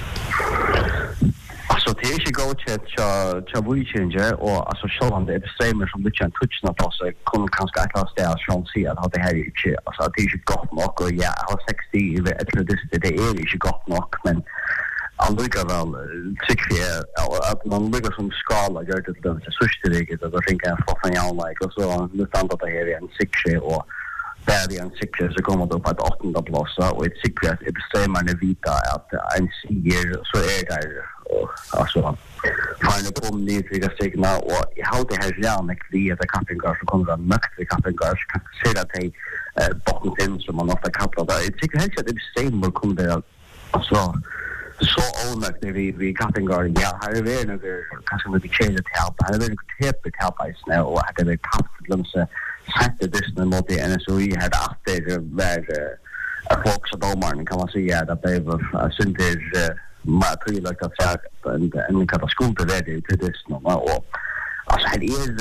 alltså det är inte go chance cha cha vi change och alltså själva det är stämmer som det kan touchna på så kommer kanske att lasta där som ser att det här är inte alltså det är inte gott nog och ja har sextio det är det är inte gott nog men han brukar väl tycker att man brukar som skala gör det då så sustrig det då tänker jag för fan jag like och så nu stannar det här i en sex och där är en sex så kommer det upp att åttonde plats och ett secret är bestämmer när vita att en seger så är det alltså final på ni fick signa och i how det här redan med det att campingar så kommer det mycket till campingar kan se att det är botten till som man ofta kallar det ett secret är det bestämmer kommer det alltså så onak när vi vi campingar ja här är det några kanske med det change det help här är det tip det help I know och att det är kafflums sätter det mot det N S O I hade att det var att folk så domaren kan man säga att det var synter ma tror jag att säga en en katastrof det det till det nu och alltså det är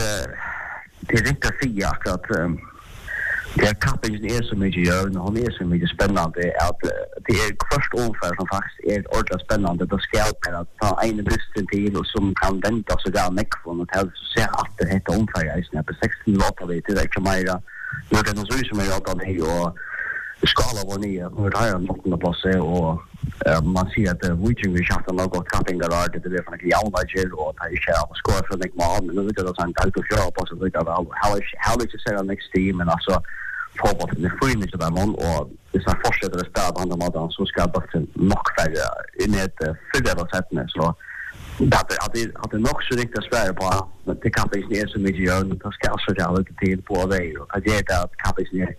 det är inte för jag att det är kappen är så mycket gör och hon är så mycket spännande att det är först ungefär som faktiskt är ordentligt spännande då ska jag att ta en bussen till och som kan vänta så där mycket från att så ser att det heter ungefär är snabbt sexton låtar det till det mer nu kan det så som jag att det och skala var ni och det har något på plats och man ser att Wiching vi schafft något camping garage det är från jag budget och ta i share och score för mig mal men det är så en allt och köra på så det är how how det ser ut next team and alltså fotboll det får inte där någon och det så fortsätter det spela andra matchen så ska bara nog färre in ett fyra sätten så det hade hade nog så riktigt svär på det camping är så mycket gör det ska så jag lite tid på det och det är att camping är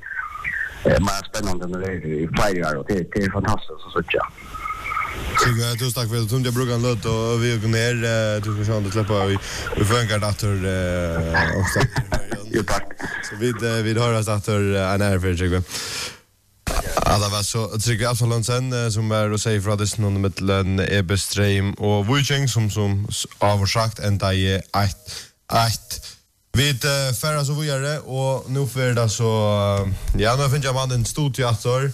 mer spännande när det är i flera och det är fantastiskt så så ja. Så jag tror tack för att du brukar låta och vi går ner du ska se att släppa vi vi funkar dator också. Jo tack. Så vi vi har oss dator en average jag. Alla var så tycker jag så sen som är att säga för det någon mellan Ebström och Wiching som som avsagt ända i ett ett vi uh, färra så vidare och nu för det så uh, ja nu finns jag man en studieator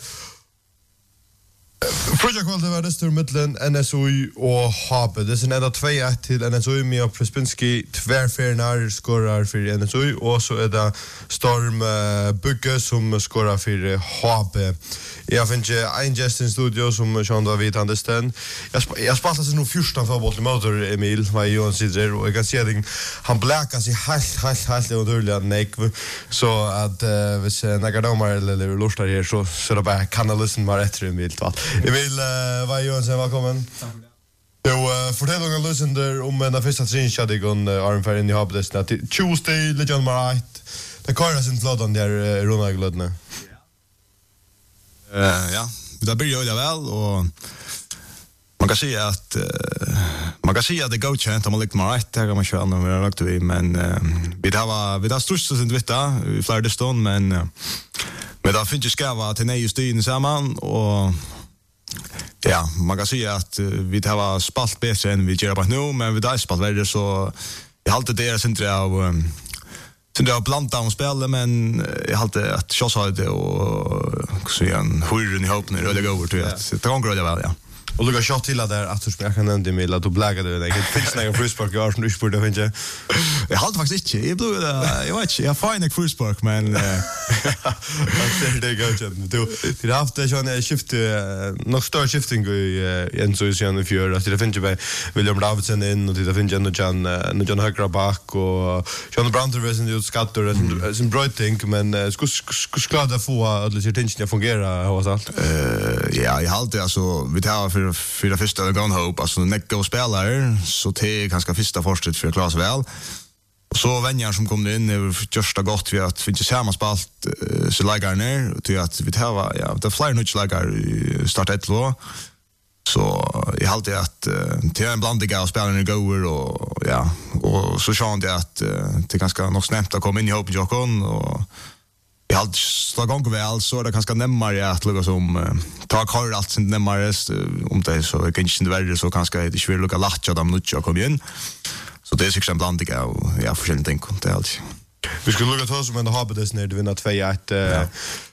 Projektkvalitet var det stor mellan N S O I och H P. Det är en enda två ett till N S O I med Prespinski tvärfärnar skorar för N S O I och så är det Storm uh, Bugge som skorar för H P. Jag finns en gäst i studio som Sean David Andersen. Jag sp jag spelar sig nu fjorton fotboll i motor Emil vad Johan sitter och jag kan se att han bläckar sig helt helt helt och dåliga neck så att uh, hvis några domar eller lustar här så så det bara kan lyssna mer efter Emil va. Emil uh, vad Johan säger välkommen. Jo uh, fortell några lyssnare om den första träningsdagen on uh, Armfair in the Hub this night. Tuesday Legend Marit. Det körs in flödan där uh, Ronald Glödne. Uh, ja, det börjar ju väl och man kan säga att uh, man kan säga att det går chans om man liksom har rätt där kan man köra när vi har lagt vi men uh, vi har vi har störst så inte vita vi flärde stund men uh, men då finns ju ska vara till nej just in samman och ja, man kan säga att uh, vi har spalt bättre än vi gör på nu men vi där spalt värre så jag har alltid det sen tror jag um, sen det har blandat om spelet men jag har alltid att Charles har det och så igen hur i hoppen är det går till att det går väl ja. Och du har shot till där att du spelar kan nämnde mig att du blägade det. Det finns några frispark jag har nu spurt det finns jag. Jag har faktiskt inte. Jag blev jag vet inte. Jag fine frispark men Det det går ju. Du det har haft det ju en skift nog stor skifting i en så sen i fjör att det finns ju William Davidson in och det finns ju ändå Jan Jan Högra back och John Brandrevs in det skatter som bright think men skulle skulle klara få att det tension fungera hur så allt. Eh ja, jag håller alltså vi tar för för det första gången hope alltså Necko spelar så det ganska första forstet för Klas väl. Så vänjar som kom in över första gott vi att finns samma spalt så lägger ner till att vi tar ja det flyr nu lägger start ett då så i halt det att till en blandning av spelarna goer och ja och så känns det att det ganska nog snämt att komma in i hopp Jokon och i halt slag gång väl så är det ganska närmare att lugga som ta kvar allt sin närmare om det så kan inte vara så ganska det svårt lugga latcha dem nu att komma in. Så det är säkert en blandning av ja, forskjellige ting. Det är allt. Vi skulle lukka ta som en har på det när du vinner två ett. Ja,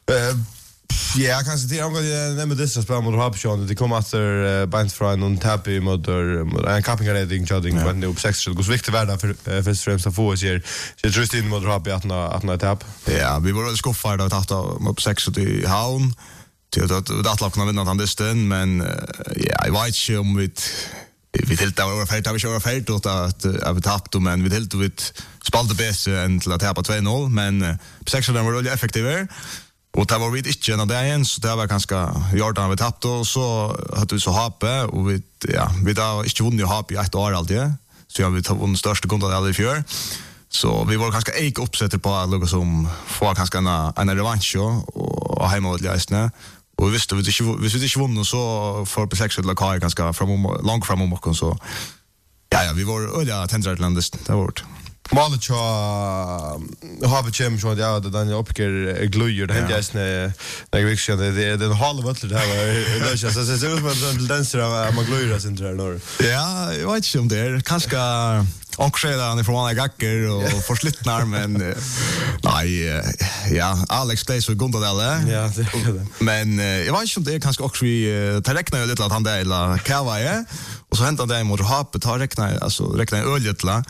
jag kan säga att jag nämner det så spel mot Habshan. Det kommer efter bant från en tap i mot en capping rating chatting men upp sex så går viktigt värda för först främst att få sig. Så just in mot Hab att att att tap. Ja, vi var väl skoffade att ta mot sex och i Haun. Till att att lockna vinna han distan men ja, jag vet inte om vi vi helt av fält har vi kört fält och att av vi tappat men vi helt vi spalade bättre än till att tappa två noll men på sex var väldigt effektiva och det var vi inte när det igen så det var ganska Jordan vi tappat och så hade vi så hape och vi ja vi då inte vunnit hape i ett år alltid så jag vi tar vunnit största kundan alla i fjör så vi var ganska ek uppsätter på att lugga som få ganska en en revansch och hemma mot Leicester. Och vi visste vi inte vi visste inte vunnit så för på sex eller kvar ganska från långt fram om och så. Ja ja, vi var öliga Tenderlandet det var det. Målet så har vi kämpat så ja det den uppger glöjer det händer just när när vi ska det den halva vart det här var det så så så man dansar av man glöjer sen där då. Ja, jag vet inte om det är kanske onkreda från alla gacker och förslittnar men nej ja Alex plays så gott där. Ja, det. Men jag vet inte om det är kanske också vi tar räkna lite att han där eller Kavaje och så hämtar det mot Hape tar räkna alltså räkna öljetla.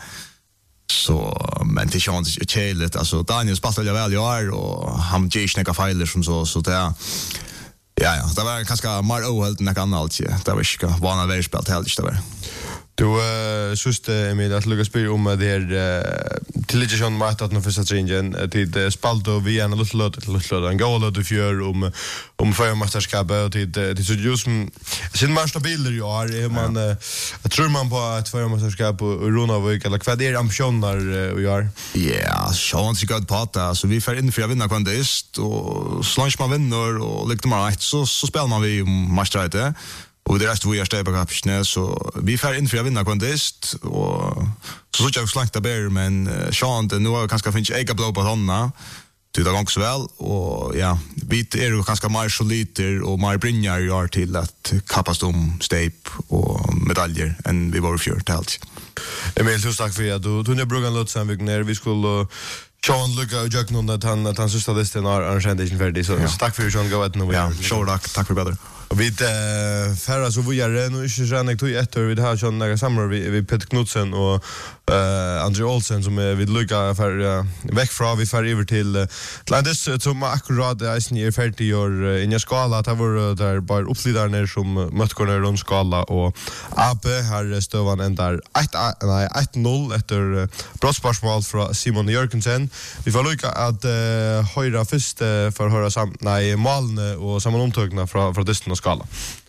Så men det känns ju cheligt alltså Daniel spelar ju väl jag och han ger snäcka filer som så så det ja ja det var ganska mer ohelt än annat det var inte vana väl spelat helt det var Du uh, syste Emil att lukka spyr om det här uh, tillitjation mat att nå första tringen till uh, Spalto vi en lite lot lite lot en goal då för om om förmästerskapet och till till så just sin man stabiler ju är man uh, jag tror man på ett förmästerskap och Ronavik eller vad är ambitioner och gör. Ja, chans gott på att så vi får in för att vinna kvantist och slunch man vinner och liksom rätt så så spelar man vi mästerskapet. Och det resten vi är stäba kapsne så vi får in för att vinna kvantist och så så jag slankt där men Sean det nu kanske finns ega blå på honna till det gångs väl och ja vi är ju ganska mer soliter och mer brinjar gör till att kappas om step och medaljer än vi var för helt. Emil så tack för att du du när brugan låt sen vi när vi skulle Sean Luca och Jack någon att han att han sysslar det sten har arrangerat färdigt så tack för att Sean gå att nu. Ja, sure tack tack för bättre. Och vi uh, färra så vi är nu inte så jag tog ett år vid här så några samlar vi vi Peter Knudsen och uh, Andrew Olsen som är vid Luca för uh, väck från vi far över till uh, Atlantis som akkurat är sen är färdigt i år uh, in i skala att det var där bara uppslidare som mött korna runt skala och A P har stövan ända ett nej ett noll efter uh, brottsparsmål från Simon Jörgensen. Vi får lucka att uh, höra först uh, för höra sam nej målen och sammanomtagna från från Distan skala.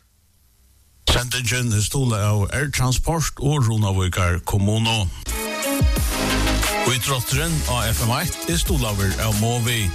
Sendingen er stola av Air Transport og Runavíkar kommuno. Og i trotteren av F M ett er stola av Movi.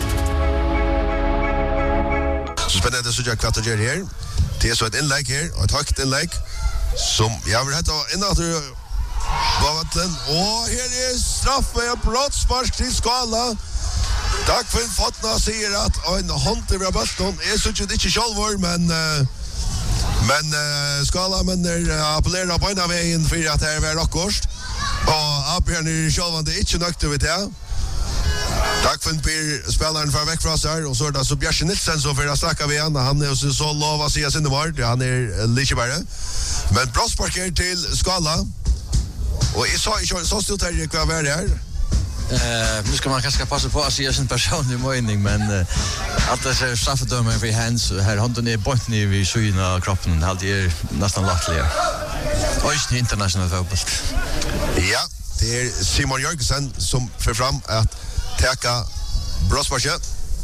Så spennende så jeg kvarter her. Det er så et innlegg her, og et høyt innlegg, som jeg vil hette innatur Bavatlen. Og her er straffe av brottspark til skala. Takk for en fotna sier at en håndter av bøtten. Jeg synes ikke sjálfur, men uh, men uh, skala menner uh, appellerer på en av veien for at det er akkurst. Og Abjørn er sjálfande ikke nøkter ved det. Takk for en pyr spelaren fra vekk fra seg, og så er det så Bjørse Nilsen som for å snakke ved han. Han er også så lov å si av sinne vart, han er like bare. Men brottspark er til skala. Og jeg sa ikke så stort her hva var det her. Eh, nu ska man kanske passa på att säga sin personliga mening, men uh, att det är straffedömen för hands här handen är bort ner vid skyn av kroppen, det är nästan lattliga. Och inte internationell fotboll. Ja, det är Simon Jörgensen som för fram att täcka brottsmatchen.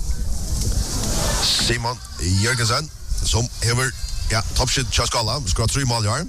Simon Jörgensen som över ja, toppskytt Chaskala, ska tre mål i år.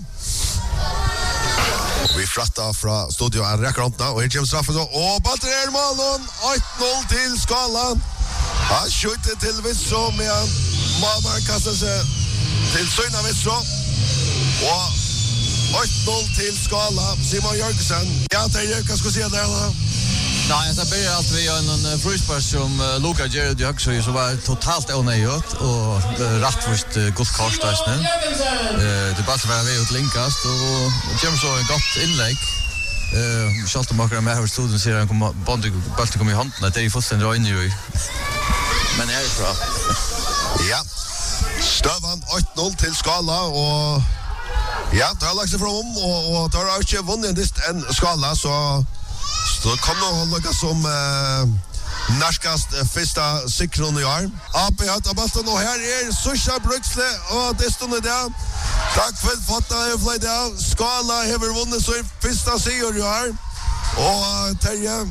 Vi frattar från studio en räckrantna och här kommer straffen så. Och Balter är målen, ett noll till Skala. Han skjuter till Vissro med Malmar kastar sig till Söjna Vissro. Och ett noll till Skala, Simon Jörgensen. Ja, Terje, vad ska du säga där då? Nej, det börjar allt vi har en fruspass som uh, Luka Gerard Högsö som var totalt onöjligt och uh, rättvist uh, gott karstadsne. Uh, det bara så var vi ut linkast och det kommer så en gott inlägg. Eh, Schaltermacher med här studion ser han kommer bandet bulten kommer i handen. Det är ju fullständigt röjning ju. Men det är bra. Ja. Stövan ett noll till Skala och ja, det har lagt sig fram och och det har inte vunnit en Skala så så kom nog hålla som eh Narskast första sekron i år. A P har tagit och här är Susha Bruxle och det står där. Tack för fatta jag flytta. Skala har vunnit så i första seger i år. Och Terje,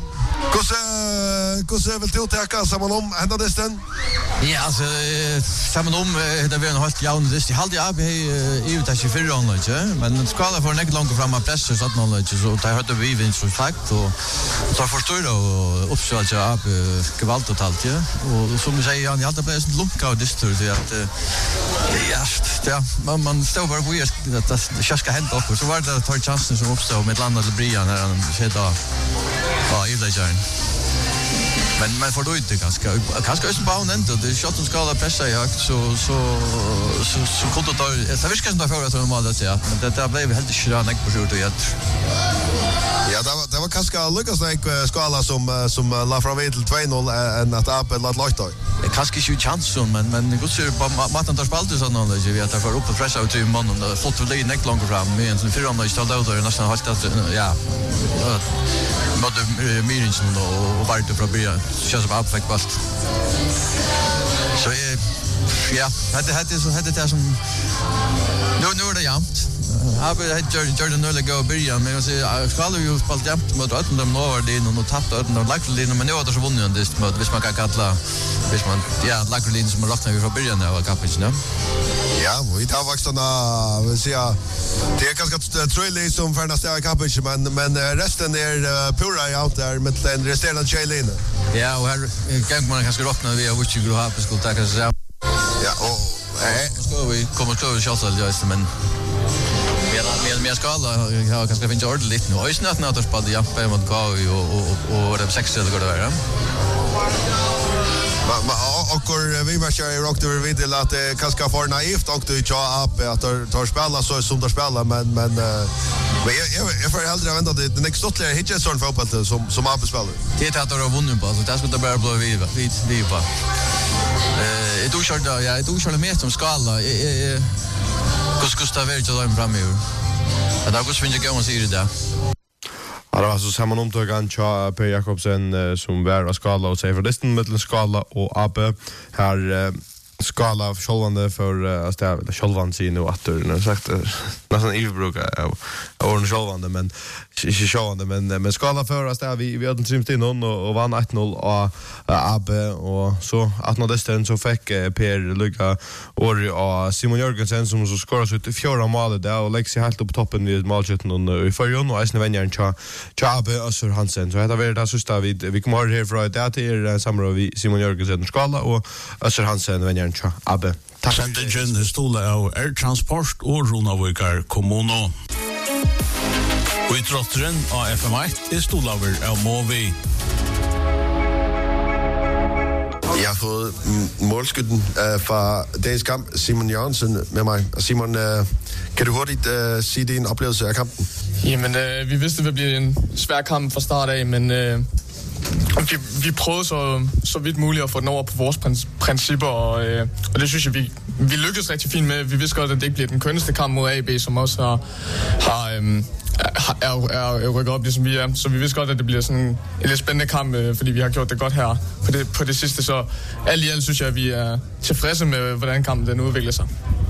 hur hur vill du ta samman om ända desten? Ja, alltså samman om det var en halt jaun det är halt jag i ut att tjugofyra år men Skala får näck långt fram att pressa så att någon så där hade vi vinst så sagt och så förstår du och uppsåt jag upp gewalt totalt ja och som jag säger jag hade precis lucka och det står det att ja ja man man står bara weird att det ska hända och så var det tar chansen som uppstår med landet Brian när han skedde ja i lägen. Men man får då inte ganska ganska öst bauen ändå det shot som ska pressa i högt så så så så kunde det det visst kan det för att normalt att säga men det där blev helt schranek på sjut och jag ja det var det var kanske Lucas like Skala som som la fram till två noll en att upp lat låta det kanske ju chans men men gud ser på Martin där spaltar så någon där vi att för upp och pressa ut till mannen och fått väl det näck långt fram med en fyra andra stod där nästan halt att ja både Myrinsen och Varte från början känns som uppväck bast. Så ja, det hade så hade det som nu nu är det jämnt. Har vi hade Jordan Nulla gå början men jag säger ska ju spalt jämnt mot att de når det in och tappa att de lagt linjen men nu har det så vunnit det mot hvis man kan kalla hvis man ja lagt linjen som räknar vi från början av kapitlet nu. Ja, vi tar vuxna vill säga det är ganska tröjligt som för nästa kapitlet men men resten är pura i out där med den resterande tjejlin. Ja, och här kan man kanske räkna vi har vuxit gro på skulle ta kanske. Ja, och nej, ska vi kommer ska vi chatta just men men men men ska alla jag kanske finna ordentligt nu. Och snart när det spelar Jappe mot K och och och det sex eller går det vara. Ma ma och vi var ju rockade vi vid att det kanske för naivt och du tja upp att tar spela så som de spelar men men men jag jag för äldre vänta det nästa stotler hittar sån fotboll som som har spelar. Det har då vunnit på så det ska det bara bli vi vi vi va. Eh du kör då ja du kör med som skala eh hur ska det vara till dem framöver. Det har gått fint att gå och se det där. Ja, det var så samman omtøkken til Per Jakobsen uh, som var av Skala og sier for distan mellom Skala og A P. Her uh, Skala av Kjolvande for uh, at det er Kjolvande sier nå at du har sagt uh, nesten iverbruket av årene Kjolvande, men ikke Kjolvande, men, men Skala for at det er vi, vi hadde en trimst innom og, og vann ett noll av uh, A P og så at nå distan så fikk uh, Per lykka året av Simon Jørgensen som så skåret ut i fjorda målet der og legger seg helt opp på toppen vid målskjøtten i førjon og eisne vennjeren til A P Øssur Hansen. Så dette var det sørste vi, vi kommer herfra i det til er samråd vi Simon Jørgensen og Skala og Øssur Hansen vennjeren til A P. Takk. Sendingen stod av Air Transport og Runavíkar kommuno. Og i trotteren av F M ett er stod av av Movi. Jeg har fået målskytten uh, fra dagens kamp, Simon Jørgensen, med mig. Simon, uh, kan du hurtigt uh, sige din oplevelse af kampen? Jamen, uh, vi vidste, det ville blive en svær kamp fra start af, men uh, vi, vi prøvede så, så vidt muligt at få den over på vores prins, principper, og, øh, og det synes jeg, vi, vi lykkedes rigtig fint med. Vi vidste godt, at det ikke bliver den kønneste kamp mod A B, som også har, har, øh, er, er, er, er rykket op, ligesom vi er. Så vi vidste godt, at det bliver sådan en lidt spændende kamp, øh, fordi vi har gjort det godt her på det, på det sidste. Så alt i alt synes jeg, at vi er tilfredse med, hvordan kampen den udvikler sig.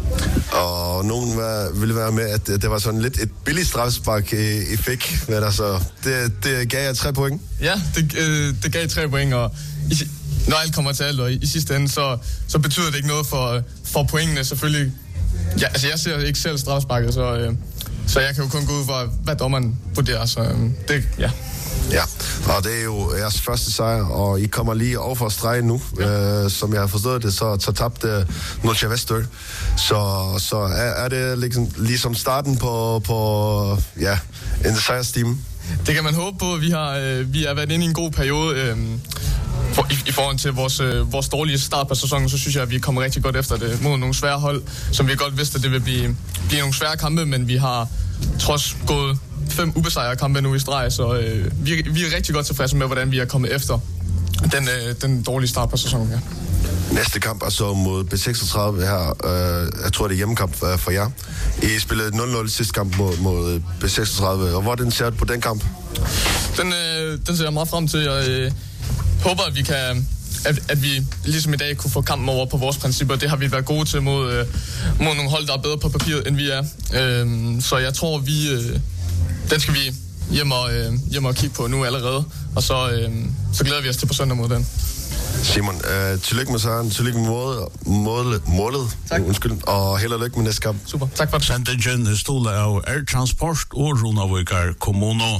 Og nogen var, ville være med, at det var sådan lidt et billigt strafspark, I, I fik. Men altså, det, det gav jeg tre point. Ja, det, øh, det gav tre point, og i, når alt kommer til alt, og i, i sidste ende, så, så betyder det ikke noget for, for pointene, selvfølgelig. Ja, altså, jeg ser ikke selv strafsparket, så, øh, så jeg kan jo kun gå ud fra, hvad dommeren vurderer, så øh, det, ja. Ja, og det er jo jeres første sejr, og I kommer lige over for stregen nu. Ja. Øh, som jeg har forstået det, så, så tabte Nolcha Vestor. Så, så er, er det liksom, ligesom starten på, på ja, en sejrstime? Det kan man håbe på. Vi har, øh, vi har været inde i en god periode. Øh, for, i, I forhold til vores, øh, vores dårlige start på sæsonen, så synes jeg, at vi kommer rigtig godt efter det mod nogle svære hold, som vi godt vidste, at det vil blive, blive nogle svære kampe, men vi har trods gået fem ubesejrede kampe nu i streg, så øh, vi, vi er rigtig godt tilfredse med, hvordan vi er kommet efter den, øh, den dårlige start på sæsonen her. Næste kamp er så mod B seksogtredive her. Øh, jeg tror, det er hjemmekamp for jer. I spillede nul nul sidste kamp mod, mod B seksogtredive, og hvordan ser du på den kamp? Den, øh, den ser jeg meget frem til. Jeg øh, håber, at vi kan... At, at vi ligesom i dag kunne få kampen over på vores principper. Det har vi været gode til mod, øh, mod nogle hold, der er bedre på papiret, end vi er. Øh, så jeg tror, vi... Øh, den skal vi hjem og, øh, hjem og kigge på nu allerede. Og så, øh, så glæder vi os til på søndag mod den. Simon, øh, tillykke med sejren, tillykke med målet, målet, målet undskyld, og held og lykke med næste kamp. Super, tak for det. Sendingen stod av Air Transport og Runavíkar kommune.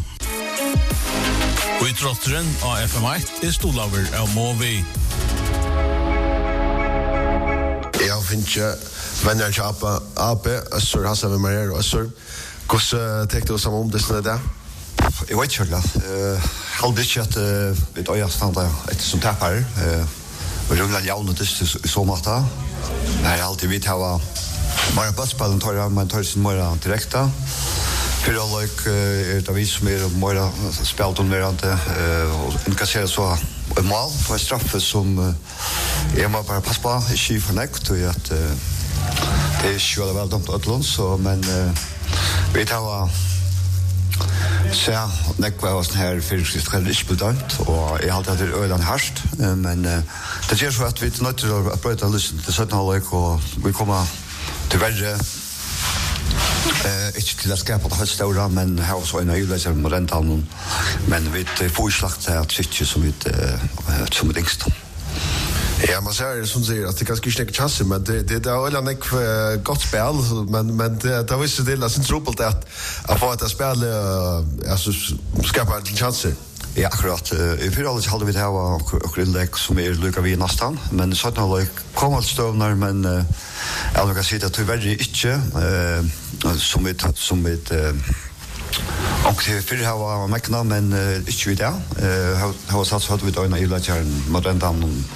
Og i trotteren av F M ett er stod av av Movi. Jeg finner ikke venner til A B, Øssur, Hassan og Marier og Øssur. Hvordan tenkte du sammen om det sånn er det? Jeg vet ikke, jeg hadde ikke at vi tar øye stand etter som tapp her. Vi rullet jævnet dyst i så måte. Jeg har alltid vidt her mer bøtspillen tar jeg, men tar sin mer direkte. Fyrre løk er det vi som er mer spilt om mer og inkasserer så en mål på en straffe som jeg må bare passe på, ikke for nekt, og at det er ikke veldig dumt å utlån, men vi tar så ja, nekva var sånn her fyrkvist kan ikke bli dømt, og jeg halte at det er øyland hardt, men det gjør så at vi er nødt til å brøyta lysten til sytten halvøk, og vi kommer til verre, ikke til å skapa det høyst større, men her var så en øyleser med rentan, men vi får slagt seg at sitte som vi som et yngst. Ja, man ser det som sier at det er ganske ikke nekker chanser, men det, det, det er øyelig nekker godt spil, men, men det, det viser til at det er trobelt at jeg får et spil altså, skaper en chanser. Ja, akkurat. I fyrre halvdelen hadde vi det her og innlegg som er lykket vi nesten, men i sytten halvdelen kom alt støvner, men jeg vil si at det er veldig ikke, som vi som vi og til fyrre her var mekkene, men ikke vi det. Her var satt så hadde vi det øyne i løtjeren med den damen.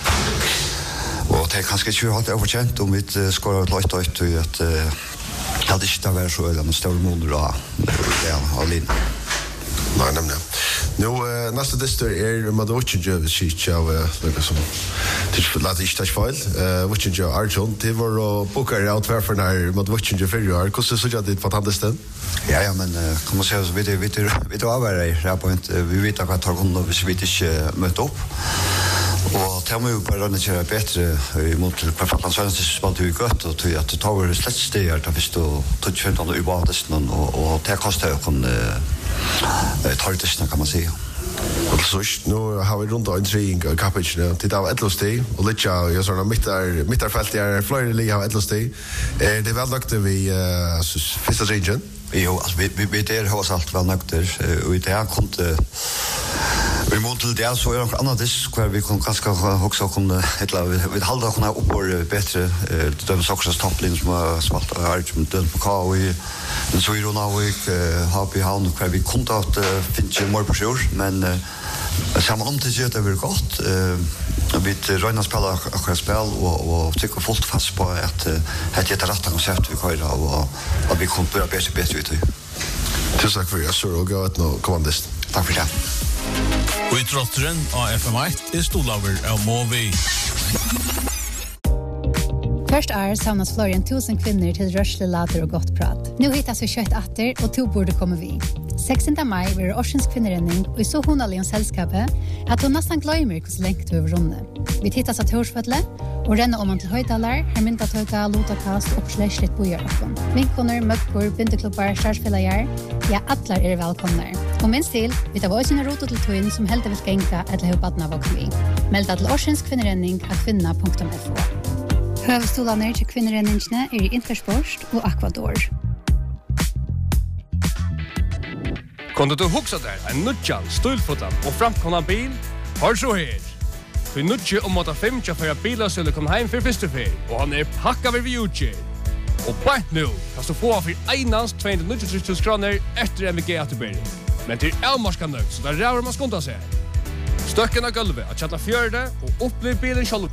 Og det er kanskje ikke hatt overkjent om vi skåret løyt og ut at det hadde ikke vært så øyne med større måneder av linjen. Nei, nemlig. Nå, uh, neste dyster er Madovichinja, hvis ikke av noe som later ikke tatt feil. Vichinja Arjun, det var å boka i outverfer når Madovichinja fyrir år. Hvordan synes jeg det på tandesten? Ja, ja, men uh, kan man si at vi vet å avvære i Rapoint. Vi vet hva tar kunden hvis vi ikke møter opp. Og det må jo bare rønne til å være bedre imot til Perfetland Sørensen spalte vi godt, og til at det tar over slett steder til hvis du tog kjøntene i badesten, og det koster jo kun tartesene, kan man si. Og så nå har vi rundt av en tring av kappitsene, til det var et eller steg, og litt av jeg sånn midterfelt er flere li av et eller steg. Er det vel nøkter vi første tringen? Jo, altså vi, vi, vi der har oss alt vel nøkter, og i det kom det vi måtte til det, så er det noe annet disk, hvor vi kunne ganske også kunne, vi, vi halde å kunne oppår bedre, det dømes også stopplinn som har smalt av her, som dømt på K O I, men så i Ronavik, H P Havn, hvor vi kunne at finne mer på sjur, men sammen om til det er veldig godt, vi røyner spiller akkurat spill, og, og tykker fullt fast på at det er rett konsept vi kører av, og at vi kunne børe bedre bedre ut i. Tusen takk for det, jeg så og gå ut nå kommandist. Takk for det. Og i trotteren av F M ett er stolaver av Movi. Först är samlas fler än tusen kvinnor till rörsle later och gott prat. Nu hittas vi kött atter och to borde komma vi. sextonde maj blir Årsens kvinnerenning och så hon allian sällskapet att hon nästan glömmer hur länge vi över runde. Vi hittas att Torsfölle och renna om man till höjdalar, här mynta töka, lotakast och släschligt bojarakon. Vinkoner, möckor, bindeklubbar, starsfällajar, ja, atlar är välkomna. Och minst till, vi tar våra rot till twin som helt vill gänka eller hoppadna vakna vi. Melda till Årsens kvinnerenning av kvinna punkt f o. Høvstolarna til kvinnerenningsne er i Intersport og Aquador. Kunde du huxa där en nutjan, stulfotan och framkomna bil? Har så här. För nutje om att fem tja för bilar skulle komma hem för första fel och han är packad vid utge. Och bara nu kan du få för einans tvåhundranittiotre tusen kronor efter M V G Atterberg. Men till Elmarskan nöjd så där rör man skonta sig. Stöcken av gulvet att chatta fjörde och upplev bilen själv.